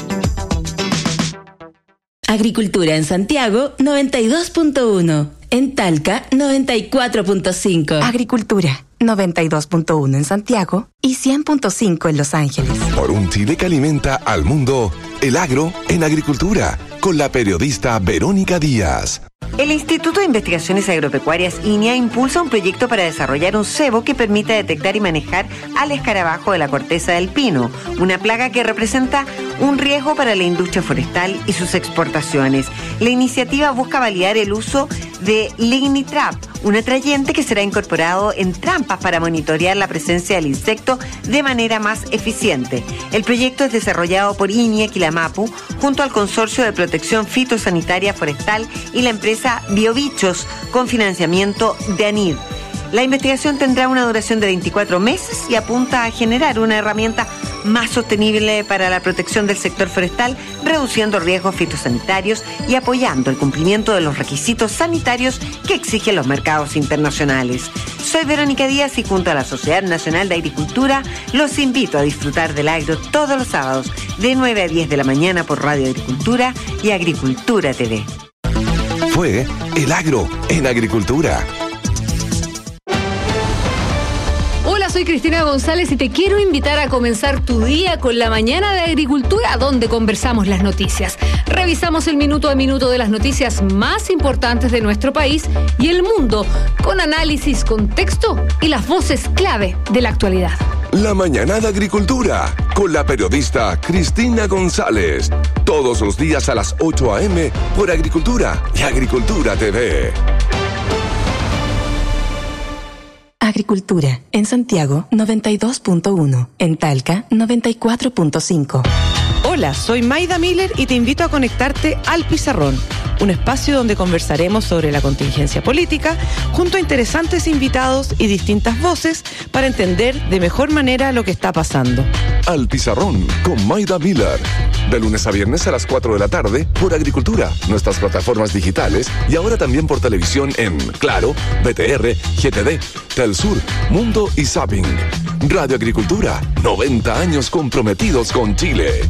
Agricultura en Santiago, 92.1. En Talca, 94.5. Agricultura, 92.1 en Santiago y 100.5 en Los Ángeles. Por un Chile que alimenta al mundo, el agro en agricultura, con la periodista Verónica Díaz. El Instituto de Investigaciones Agropecuarias INIA impulsa un proyecto para desarrollar un cebo que permita detectar y manejar al escarabajo de la corteza del pino, una plaga que representa un riesgo para la industria forestal y sus exportaciones. La iniciativa busca validar el uso de Lignitrap, un atrayente que será incorporado en trampas para monitorear la presencia del insecto de manera más eficiente. El proyecto es desarrollado por INIA Quilamapu junto al Consorcio de Protección Fitosanitaria Forestal y la empresa Biobichos, con financiamiento de ANID. La investigación tendrá una duración de 24 meses y apunta a generar una herramienta más sostenible para la protección del sector forestal, reduciendo riesgos fitosanitarios y apoyando el cumplimiento de los requisitos sanitarios que exigen los mercados internacionales. Soy Verónica Díaz y junto a la Sociedad Nacional de Agricultura los invito a disfrutar del agro todos los sábados de 9 a 10 de la mañana por Radio Agricultura y Agricultura TV. Fue El Agro en Agricultura. Hola, soy Cristina González y te quiero invitar a comenzar tu día con la mañana de Agricultura, donde conversamos las noticias. Revisamos el minuto a minuto de las noticias más importantes de nuestro país y el mundo, con análisis, contexto y las voces clave de la actualidad. La mañana de Agricultura, con la periodista Cristina González. Todos los días a las 8 a.m. por Agricultura y Agricultura TV. Agricultura, en Santiago, 92.1. En Talca, 94.5. Hola, soy Maida Miller y te invito a conectarte al Pizarrón, un espacio donde conversaremos sobre la contingencia política junto a interesantes invitados y distintas voces para entender de mejor manera lo que está pasando. Al Pizarrón con Maida Miller. De lunes a viernes a las 4 de la tarde por Agricultura, nuestras plataformas digitales y ahora también por televisión en Claro, BTR, GTD, Telsur, Mundo y Zapping. Radio Agricultura, 90 años comprometidos con Chile.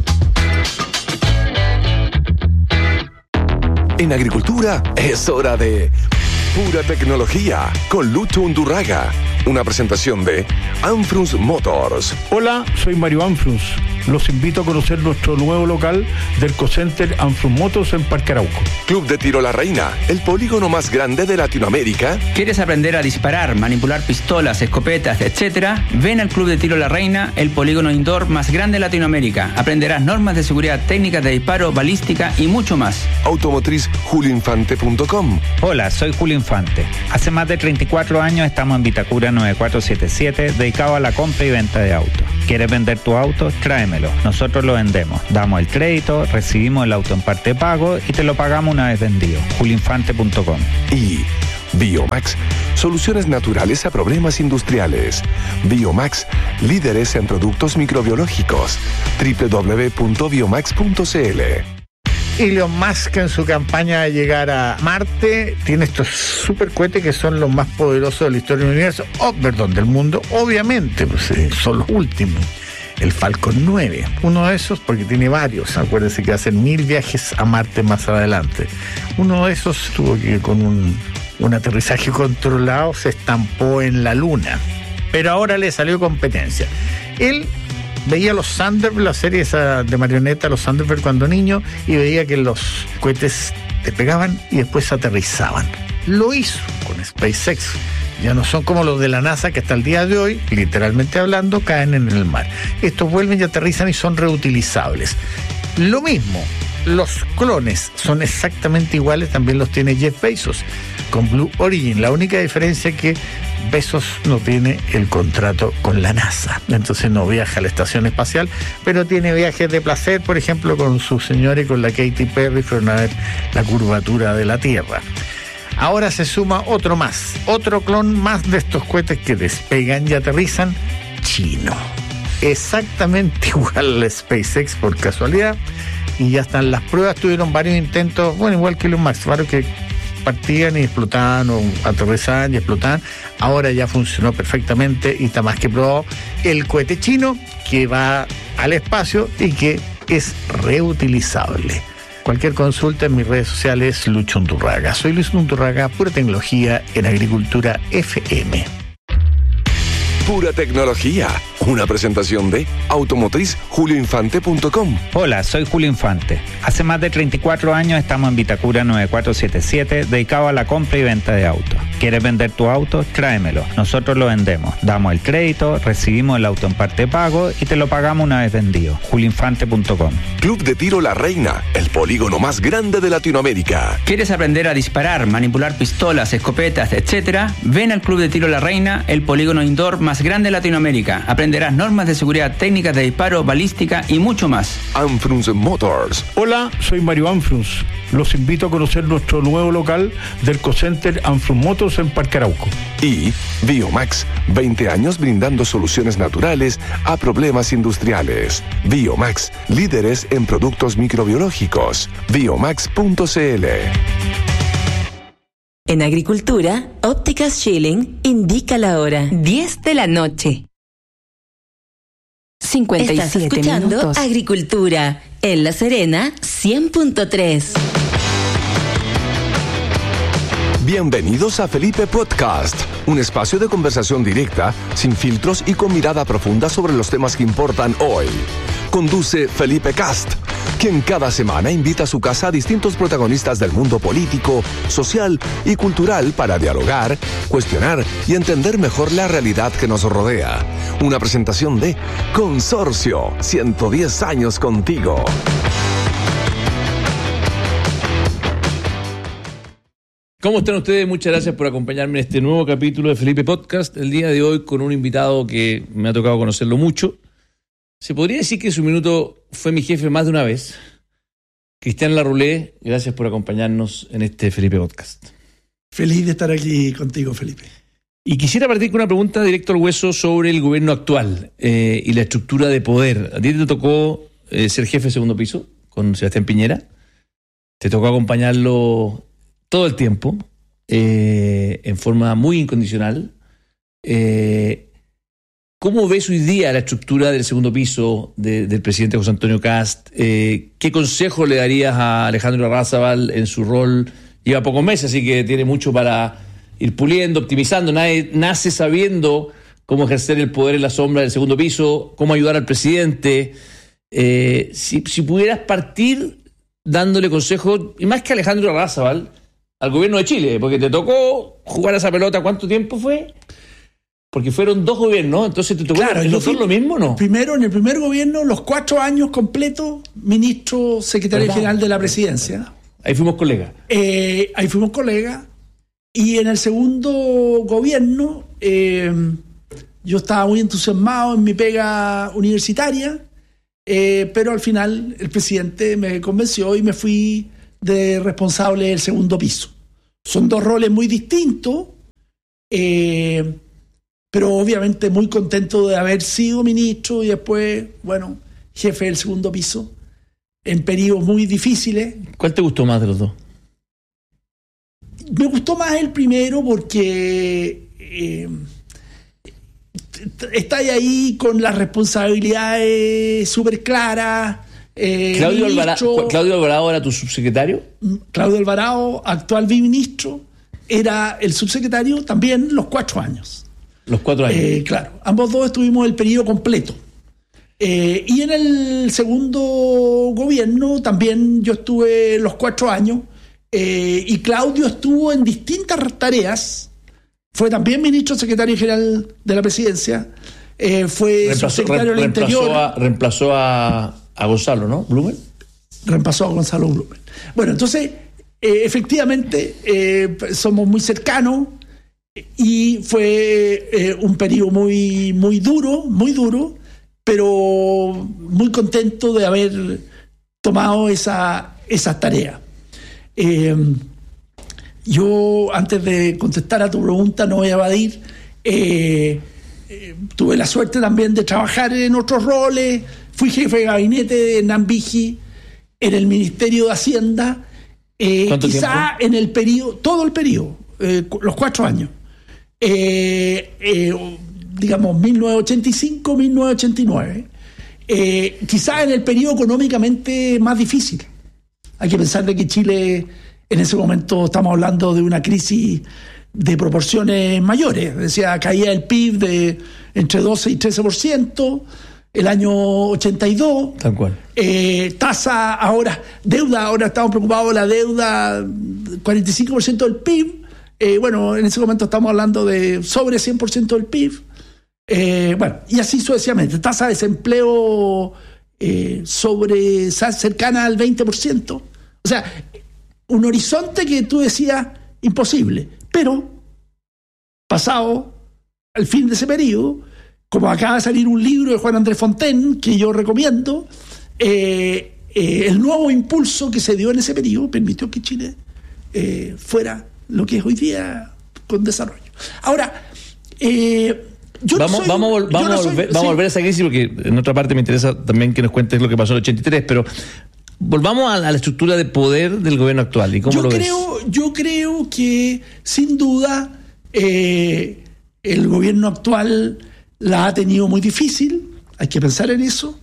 En Agricultura es hora de Pura Tecnología con Lucho Undurraga. Una presentación de Anfrus Motors. Hola, soy Mario Anfrus. los invito a conocer nuestro nuevo local del Cocenter Anfrun Motors en Parque Arauco. Club de Tiro La Reina, el polígono más grande de Latinoamérica. ¿Quieres aprender a disparar, manipular pistolas, escopetas, etcétera? Ven al Club de Tiro La Reina, el polígono indoor más grande de Latinoamérica. Aprenderás normas de seguridad, técnicas de disparo, balística y mucho más. Automotriz julioinfante.com. Hola, soy Julio Infante. Hace más de 34 años estamos en Vitacura 9477, dedicado a la compra y venta de autos. ¿Quieres vender tu auto? Tráemelo. Nosotros lo vendemos. Damos el crédito, recibimos el auto en parte de pago y te lo pagamos una vez vendido. julioinfante.com. Y Biomax, soluciones naturales a problemas industriales. Biomax, líderes en productos microbiológicos. www.biomax.cl. Elon Musk, en su campaña de llegar a Marte, tiene estos supercohetes que son los más poderosos de la historia del universo, del mundo, obviamente, pues, son los últimos. El Falcon 9, uno de esos, porque tiene varios, acuérdense que hacen 1000 viajes a Marte más adelante. Uno de esos tuvo que con un aterrizaje controlado se estampó en la Luna, pero ahora le salió competencia. Él veía los Thunderbird, la serie esa de marioneta, los Thunderbird cuando niño, y veía que los cohetes despegaban y después aterrizaban. Lo hizo con SpaceX. Ya no son como los de la NASA que hasta el día de hoy, literalmente hablando, caen en el mar. Estos vuelven y aterrizan y son reutilizables. Lo mismo, los clones son exactamente iguales, también los tiene Jeff Bezos con Blue Origin. La única diferencia es que Bezos no tiene el contrato con la NASA, entonces no viaja a la estación espacial, pero tiene viajes de placer, por ejemplo, con su señora y con la Katy Perry, fueron a ver la curvatura de la Tierra. Ahora se suma otro clon más de estos cohetes que despegan y aterrizan, chino. Exactamente igual a SpaceX por casualidad, y ya están las pruebas, tuvieron varios intentos, igual que Elon Musk, varios que partían y explotaban o aterrizaban y explotaban. Ahora ya funcionó perfectamente y está más que probado el cohete chino que va al espacio y que es reutilizable. Cualquier consulta en mis redes sociales, Lucho Undurraga. Soy Luis Undurraga, pura tecnología en Agricultura FM. Pura tecnología. Una presentación de Automotriz julioinfante.com. Hola, soy Julio Infante. Hace más de 34 años estamos en Vitacura 9477, dedicado a la compra y venta de autos. ¿Quieres vender tu auto? Tráemelo. Nosotros lo vendemos. Damos el crédito, recibimos el auto en parte de pago y te lo pagamos una vez vendido. julioinfante.com. Club de Tiro La Reina, el polígono más grande de Latinoamérica. ¿Quieres aprender a disparar, manipular pistolas, escopetas, etcétera? Ven al Club de Tiro La Reina, el polígono indoor más grande de Latinoamérica. Aprenderás normas de seguridad, técnicas de disparo, balística y mucho más. Anfrun Motors. Hola, soy Mario Anfrus. Los invito a conocer nuestro nuevo local del Cocenter Anfrun Motors en Parque Arauco. Y Biomax, 20 años brindando soluciones naturales a problemas industriales. Biomax, líderes en productos microbiológicos. Biomax.cl. En Agricultura, Ópticas Schilling indica la hora. 10 de la noche. 57 Estás escuchando minutos. Agricultura, en La Serena, 100.3. Bienvenidos a Felipe Podcast, un espacio de conversación directa, sin filtros y con mirada profunda sobre los temas que importan hoy. Conduce Felipe Cast, quien cada semana invita a su casa a distintos protagonistas del mundo político, social y cultural para dialogar, cuestionar y entender mejor la realidad que nos rodea. Una presentación de Consorcio, 110 años contigo. ¿Cómo están ustedes? Muchas gracias por acompañarme en este nuevo capítulo de Felipe Podcast. El día de hoy con un invitado que me ha tocado conocerlo mucho. Se podría decir que su minuto fue mi jefe más de una vez. Cristian Larroulé, gracias por acompañarnos en este Felipe Podcast. Feliz de estar aquí contigo, Felipe. Y quisiera partir con una pregunta directo al hueso sobre el gobierno actual y la estructura de poder. A ti te tocó ser jefe de segundo piso con Sebastián Piñera. Te tocó acompañarlo todo el tiempo, en forma muy incondicional. ¿Cómo ves hoy día la estructura del segundo piso del presidente José Antonio Kast? ¿Qué consejo le darías a Alejandro Larrázábal en su rol? Lleva pocos meses, así que tiene mucho para ir puliendo, optimizando. Nadie nace sabiendo cómo ejercer el poder en la sombra del segundo piso, cómo ayudar al presidente. Si pudieras partir dándole consejos, y más que Alejandro Larrazábal, al gobierno de Chile, porque te tocó jugar a esa pelota, ¿cuánto tiempo fue? Porque fueron 2 gobiernos, entonces te tocó lo mismo, ¿no? En el primer gobierno, los 4 años completos, ministro secretario general de la presidencia. Ahí fuimos colegas. Y en el segundo gobierno, yo estaba muy entusiasmado en mi pega universitaria, pero al final el presidente me convenció y me fui de responsable del segundo piso. Son 2 roles muy distintos, pero obviamente muy contento de haber sido ministro y después, jefe del segundo piso, en periodos muy difíciles. ¿Cuál te gustó más de los 2? Me gustó más el primero porque estáis ahí con las responsabilidades súper claras. ¿Claudio Alvarado era tu subsecretario? Claudio Alvarado, actual viceministro, era el subsecretario también los 4 años. Los 4 años. Claro, ambos 2 estuvimos el periodo completo. Y en el segundo gobierno también yo estuve los 4 años. Y Claudio estuvo en distintas tareas. Fue también ministro secretario general de la presidencia. Fue subsecretario del Interior. Reemplazó a Gonzalo, ¿no? ¿Blumen? Reemplazó a Gonzalo Blumen. Bueno, entonces, efectivamente, somos muy cercanos y fue un periodo muy duro, pero muy contento de haber tomado esa tarea. Yo, antes de contestar a tu pregunta, no voy a evadir. Tuve la suerte también de trabajar en otros roles. Fui jefe de gabinete de Nambiji en el Ministerio de Hacienda. ¿Cuánto quizá tiempo? En el periodo, todo el periodo, los 4 años. Digamos, 1985, 1989. Quizá en el periodo económicamente más difícil. Hay que pensar de que Chile, en ese momento, estamos hablando de una crisis de proporciones mayores. Decía, caía el PIB de entre 12 y 13%, el año 82. Tal cual. Tasa deuda, ahora estamos preocupados de la deuda, 45% del PIB. En ese momento estamos hablando de sobre 100% del PIB. Y así sucesivamente. Tasa de desempleo cercana al 20%. O sea, un horizonte que tú decías imposible. Pero, pasado al fin de ese periodo, como acaba de salir un libro de Juan Andrés Fontaine, que yo recomiendo, el nuevo impulso que se dio en ese periodo permitió que Chile fuera lo que es hoy día con desarrollo. Ahora, vamos a volver a esa crisis, porque en otra parte me interesa también que nos cuentes lo que pasó en el 83, pero volvamos a la estructura de poder del gobierno actual. ¿Y cómo lo ves? Yo creo que, sin duda, el gobierno actual la ha tenido muy difícil, hay que pensar en eso,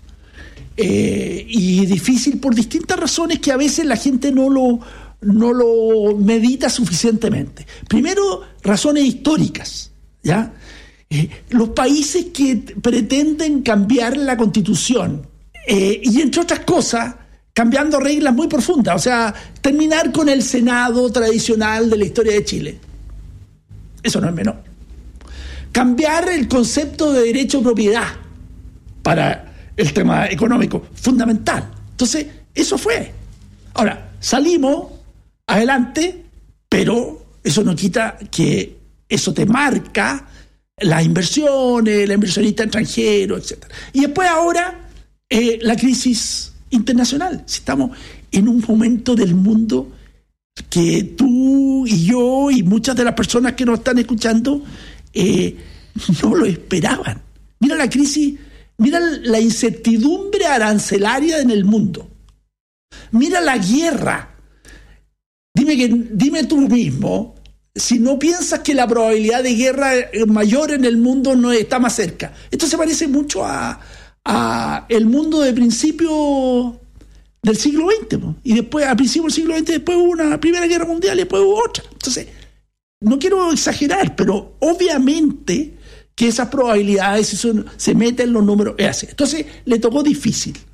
y difícil por distintas razones que a veces la gente no lo medita suficientemente. Primero, razones históricas, ¿ya? Los países que pretenden cambiar la Constitución, y entre otras cosas, cambiando reglas muy profundas, o sea, terminar con el Senado tradicional de la historia de Chile. Eso no es menor. Cambiar el concepto de derecho de propiedad para el tema económico, fundamental. Entonces, eso fue. Ahora, salimos adelante, pero eso no quita que eso te marca las inversiones, la inversionista extranjero, etc. Y después ahora, la crisis internacional. Si estamos en un momento del mundo que tú y yo y muchas de las personas que nos están escuchando no lo esperaban. Mira la crisis, mira la incertidumbre arancelaria en el mundo. Mira la guerra. Dime tú mismo si no piensas que la probabilidad de guerra mayor en el mundo no está más cerca. Esto se parece mucho a el mundo de principio del siglo XX, ¿no? Y después, a principios del siglo XX, después hubo una Primera Guerra Mundial y después hubo otra. Entonces, no quiero exagerar, pero obviamente que esas probabilidades, si se meten en los números, es así. Entonces, le tocó difícil.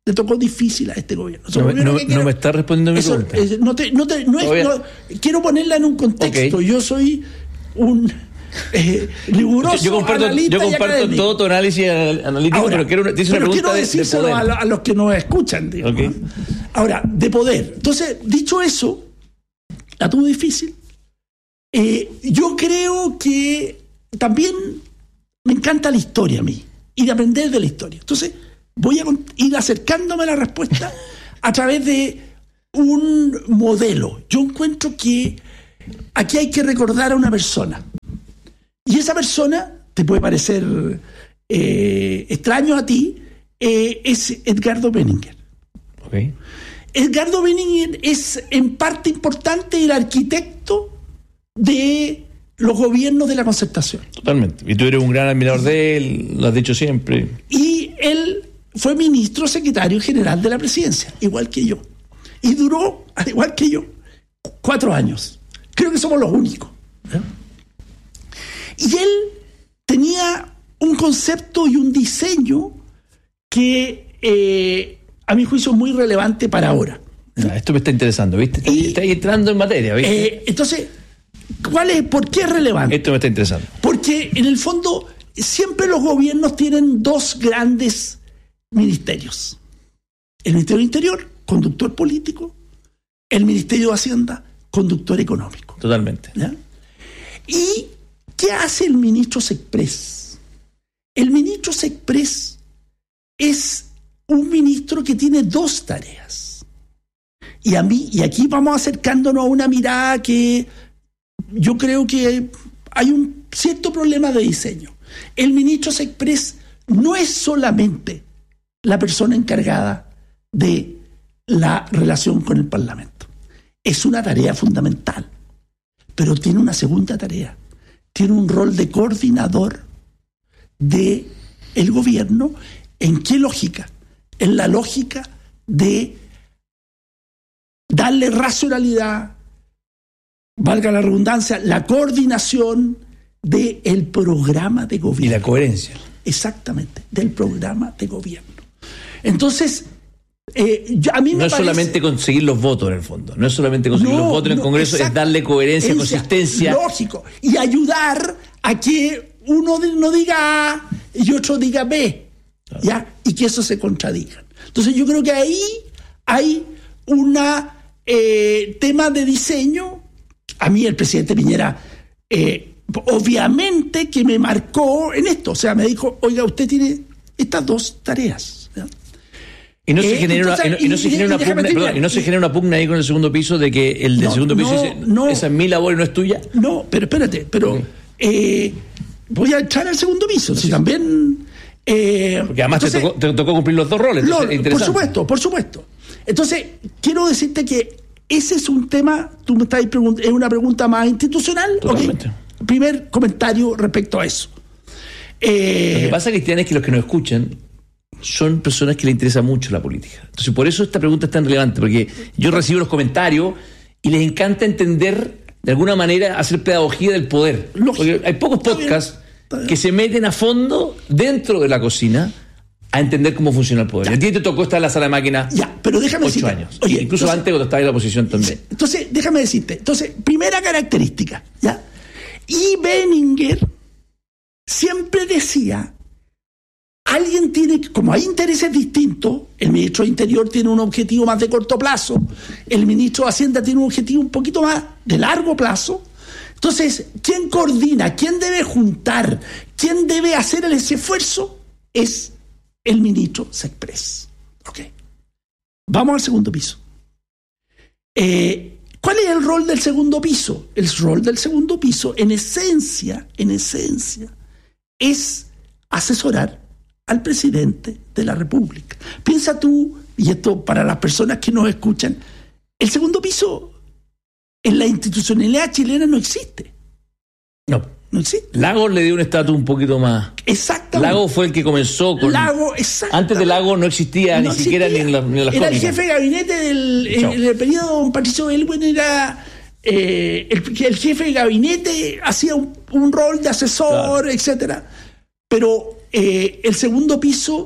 le tocó difícil a este gobierno. No me está respondiendo mi pregunta. Quiero ponerla en un contexto. Okay. Yo soy un riguroso yo comparto todo tu análisis analítico. Ahora, pero quiero decírselo de a los que nos escuchan, digamos. Okay. Ahora, de poder. Entonces, dicho eso, la tuvo difícil. Yo creo que también me encanta la historia a mí y de aprender de la historia. Entonces, voy a ir acercándome a la respuesta a través de un modelo. Yo encuentro que aquí hay que recordar a una persona. Y esa persona, te puede parecer extraño a ti, es Edgardo Benninger. Okay. Edgardo Benninger es en parte importante el arquitecto de los gobiernos de la Concertación. Totalmente. Y tú eres un gran admirador de él, lo has dicho siempre. Y él fue ministro secretario general de la presidencia, igual que yo. Y duró, al igual que yo, 4 años. Creo que somos los únicos. Y él tenía un concepto y un diseño que a mi juicio es muy relevante para ahora. Esto me está interesando, ¿viste? Está entrando en materia, ¿viste? Entonces, ¿por qué es relevante? Esto me está interesando. Porque en el fondo siempre los gobiernos tienen 2 grandes ministerios. El Ministerio del Interior, conductor político. El Ministerio de Hacienda, conductor económico. Totalmente. ¿Ya? ¿Y qué hace el ministro Sexpress? El ministro Sexpress es un ministro que tiene 2 tareas. Y aquí vamos acercándonos a una mirada que yo creo que hay un cierto problema de diseño. El ministro Sexpress no es solamente la persona encargada de la relación con el Parlamento. Es una tarea fundamental, pero tiene una segunda tarea. Tiene un rol de coordinador del gobierno. ¿En qué lógica? En la lógica de darle racionalidad, valga la redundancia, la coordinación del programa de gobierno. Y la coherencia. Exactamente, del programa de gobierno. Entonces, a mí me no es solamente conseguir los votos en el fondo, no es solamente conseguir los votos en el Congreso, es darle coherencia, consistencia. Lógico, y ayudar a que uno no diga A y otro diga B, claro. ¿Ya? Y que eso se contradiga. Entonces yo creo que ahí hay un tema de diseño. A mí el presidente Piñera obviamente que me marcó en esto, o sea, me dijo, oiga, usted tiene estas 2 tareas, ¿ya? Y no se genera una pugna ahí con el segundo piso de que el del segundo piso dice, esa es mi labor y no es tuya. No, pero espérate, voy a echar al segundo piso, si también... porque además te tocó cumplir los 2 roles. Por supuesto. Entonces, quiero decirte que ese es un tema, tú me estás preguntando, es una pregunta más institucional. Totalmente. Okay. Primer comentario respecto a eso. Lo que pasa, Cristian, es que los que nos escuchan son personas que les interesa mucho la política. Entonces, por eso esta pregunta es tan relevante, porque yo recibo los comentarios y les encanta entender, de alguna manera, hacer pedagogía del poder. Porque hay pocos podcasts que se meten a fondo dentro de la cocina a entender cómo funciona el poder. A ti te tocó estar en la sala de máquinas. Pero déjame 8 años. Oye, incluso antes, cuando estaba en la oposición también. Entonces, déjame decirte. Primera característica, ¿ya? Y Benninger siempre decía, alguien tiene, como hay intereses distintos, el ministro de Interior tiene un objetivo más de corto plazo, el ministro de Hacienda tiene un objetivo un poquito más de largo plazo. Entonces, ¿quién coordina? ¿Quién debe juntar? ¿Quién debe hacer ese esfuerzo? Es el ministro Sexpress. Ok. Vamos al segundo piso. ¿Cuál es el rol del segundo piso? El rol del segundo piso, en esencia, es asesorar al presidente de la República. Piensa tú, y esto para las personas que nos escuchan, el segundo piso en la institucionalidad chilena no existe. No existe. Lagos le dio un estatus un poquito más. Exactamente. Lagos fue el que comenzó con. Antes de Lagos no existía ni siquiera ni en las era crónicas. El jefe de gabinete en el periodo de don Patricio Elwin era el jefe de gabinete, hacía un rol de asesor, claro, etcétera. Pero el segundo piso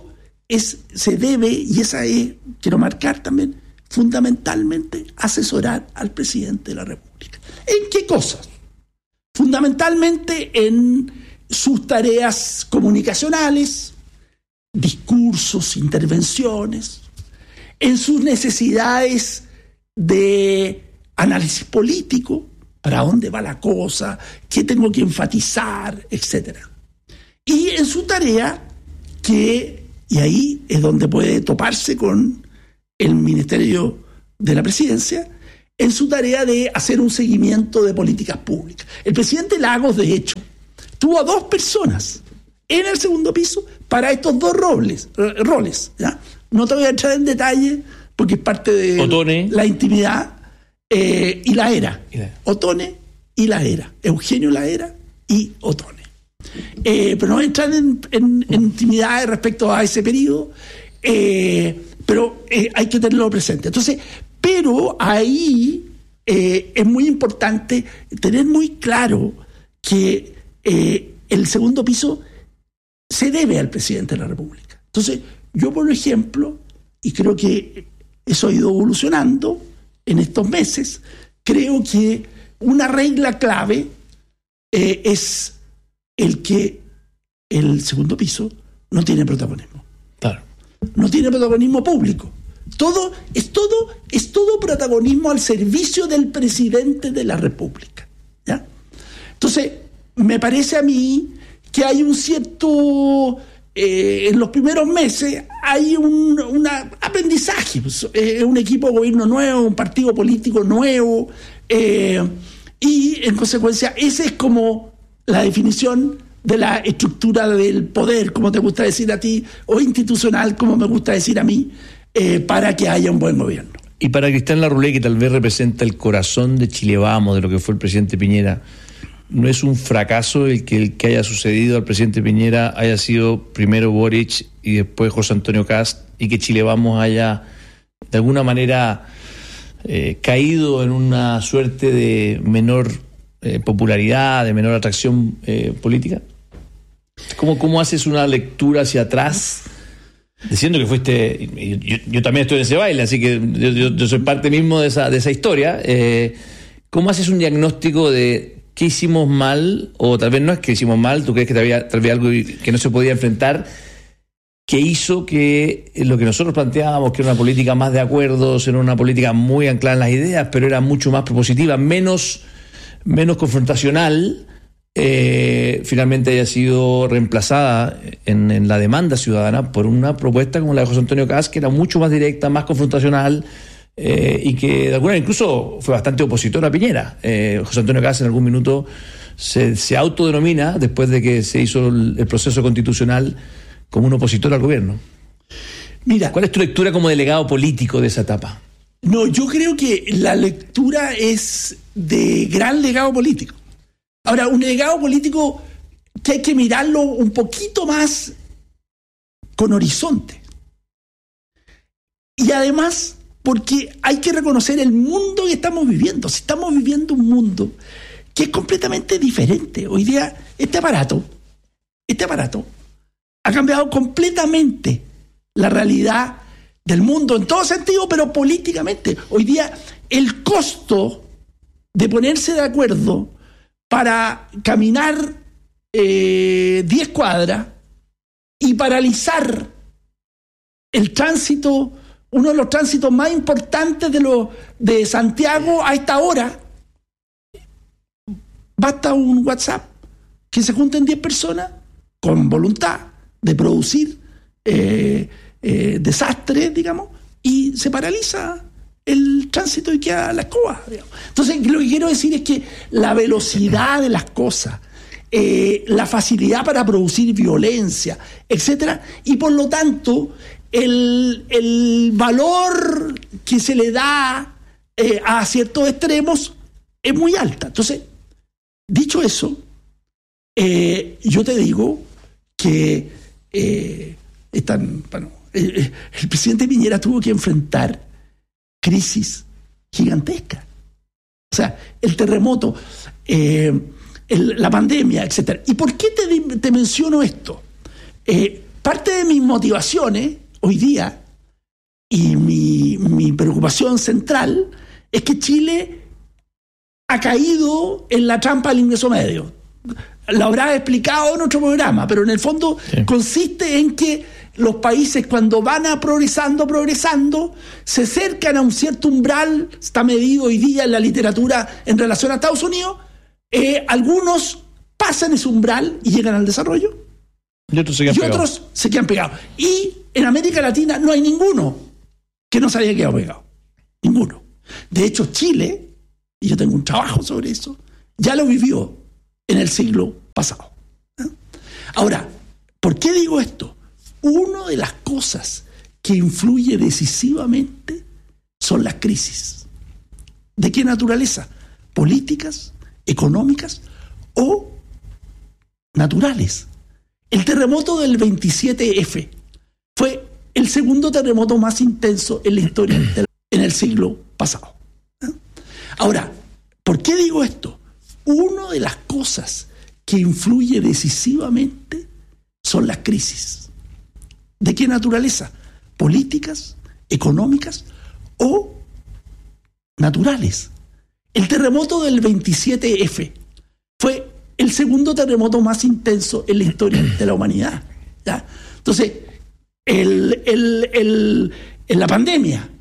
se debe, y esa es, quiero marcar también, fundamentalmente asesorar al presidente de la República. ¿En qué cosas? Fundamentalmente en sus tareas comunicacionales, discursos, intervenciones, en sus necesidades de análisis político, para dónde va la cosa, qué tengo que enfatizar, etc. Y en su tarea y ahí es donde puede toparse con el Ministerio de la Presidencia, en su tarea de hacer un seguimiento de políticas públicas. El presidente Lagos, de hecho, tuvo a 2 personas en el segundo piso para estos 2 roles. ¿Ya? No te voy a entrar en detalle porque es parte de Otone, la intimidad y la era. Otone y la era. Eugenio Laera y Otone. Pero no voy a entrar en intimidad respecto a ese periodo, pero hay que tenerlo presente. Entonces, pero ahí es muy importante tener muy claro que el segundo piso se debe al presidente de la República. Entonces, yo, por ejemplo, y creo que eso ha ido evolucionando en estos meses, creo que una regla clave es el que el segundo piso no tiene protagonismo. Claro. No tiene protagonismo público. Es todo protagonismo al servicio del presidente de la República. ¿Ya? Entonces, me parece a mí que hay un cierto... en los primeros meses hay un aprendizaje. Pues, un equipo de gobierno nuevo, un partido político nuevo, y en consecuencia esa es como la definición de la estructura del poder, como te gusta decir a ti, o institucional, como me gusta decir a mí, para que haya un buen gobierno. Y para Cristian Larroulé, que tal vez representa el corazón de Chile Vamos, de lo que fue el presidente Piñera, ¿no es un fracaso el que haya sucedido al presidente Piñera haya sido primero Boric y después José Antonio Kast, y que Chile Vamos haya de alguna manera caído en una suerte de menor popularidad, de menor atracción política? ¿Cómo haces una lectura hacia atrás, diciendo que fuiste... Yo también estoy en ese baile, así que yo soy parte mismo de esa historia. ¿Cómo haces un diagnóstico de qué hicimos mal, o tal vez no es que hicimos mal, tú crees que tal vez algo que no se podía enfrentar, que hizo que lo que nosotros planteábamos, que era una política más de acuerdos, era una política muy anclada en las ideas, pero era mucho más propositiva, menos confrontacional, finalmente haya sido reemplazada en la demanda ciudadana por una propuesta como la de José Antonio Kast, que era mucho más directa, más confrontacional, y que de alguna manera incluso fue bastante opositor a Piñera. José Antonio Kast en algún minuto se autodenomina, después de que se hizo el proceso constitucional, como un opositor al gobierno. Mira, ¿cuál es tu lectura como delegado político de esa etapa? No, yo creo que la lectura es de gran legado político. Ahora, un legado político que hay que mirarlo un poquito más con horizonte. Y además, porque hay que reconocer el mundo que estamos viviendo. Si estamos viviendo un mundo que es completamente diferente. Hoy día, este aparato ha cambiado completamente la realidad del mundo en todo sentido, pero políticamente. Hoy día el costo de ponerse de acuerdo para caminar 10 cuadras y paralizar el tránsito, uno de los tránsitos más importantes de Santiago a esta hora, basta un WhatsApp, que se junten 10 personas con voluntad de producir desastres, digamos, y se paraliza el tránsito y queda la escoba, digamos. Entonces, lo que quiero decir es que la velocidad de las cosas, la facilidad para producir violencia, etcétera, y por lo tanto, el valor que se le da a ciertos extremos es muy alta. Entonces, dicho eso, yo te digo que el presidente Piñera tuvo que enfrentar crisis gigantescas. O sea, el terremoto, la pandemia, etcétera. ¿Y por qué te menciono esto? Parte de mis motivaciones hoy día y mi preocupación central es que Chile ha caído en la trampa del ingreso medio. Lo habrá explicado en otro programa, pero en el fondo consiste en que los países, cuando van progresando, se acercan a un cierto umbral, está medido hoy día en la literatura en relación a Estados Unidos, algunos pasan ese umbral y llegan al desarrollo, y otros se quedan pegados. Y en América Latina no hay ninguno que no se haya quedado pegado. Ninguno. De hecho, Chile, y yo tengo un trabajo sobre eso, ya lo vivió en el siglo pasado. Ahora, ¿por qué digo esto? Una de las cosas que influye decisivamente son las crisis. ¿De qué naturaleza? Políticas, económicas o naturales. El terremoto del 27F fue el segundo terremoto más intenso en la historia en el siglo pasado. Ahora, ¿por qué digo esto? Una de las cosas que influye decisivamente son las crisis. ¿De qué naturaleza? Políticas, económicas o naturales. El terremoto del 27F fue el segundo terremoto más intenso en la historia de la humanidad. ¿Ya? Entonces, en la pandemia,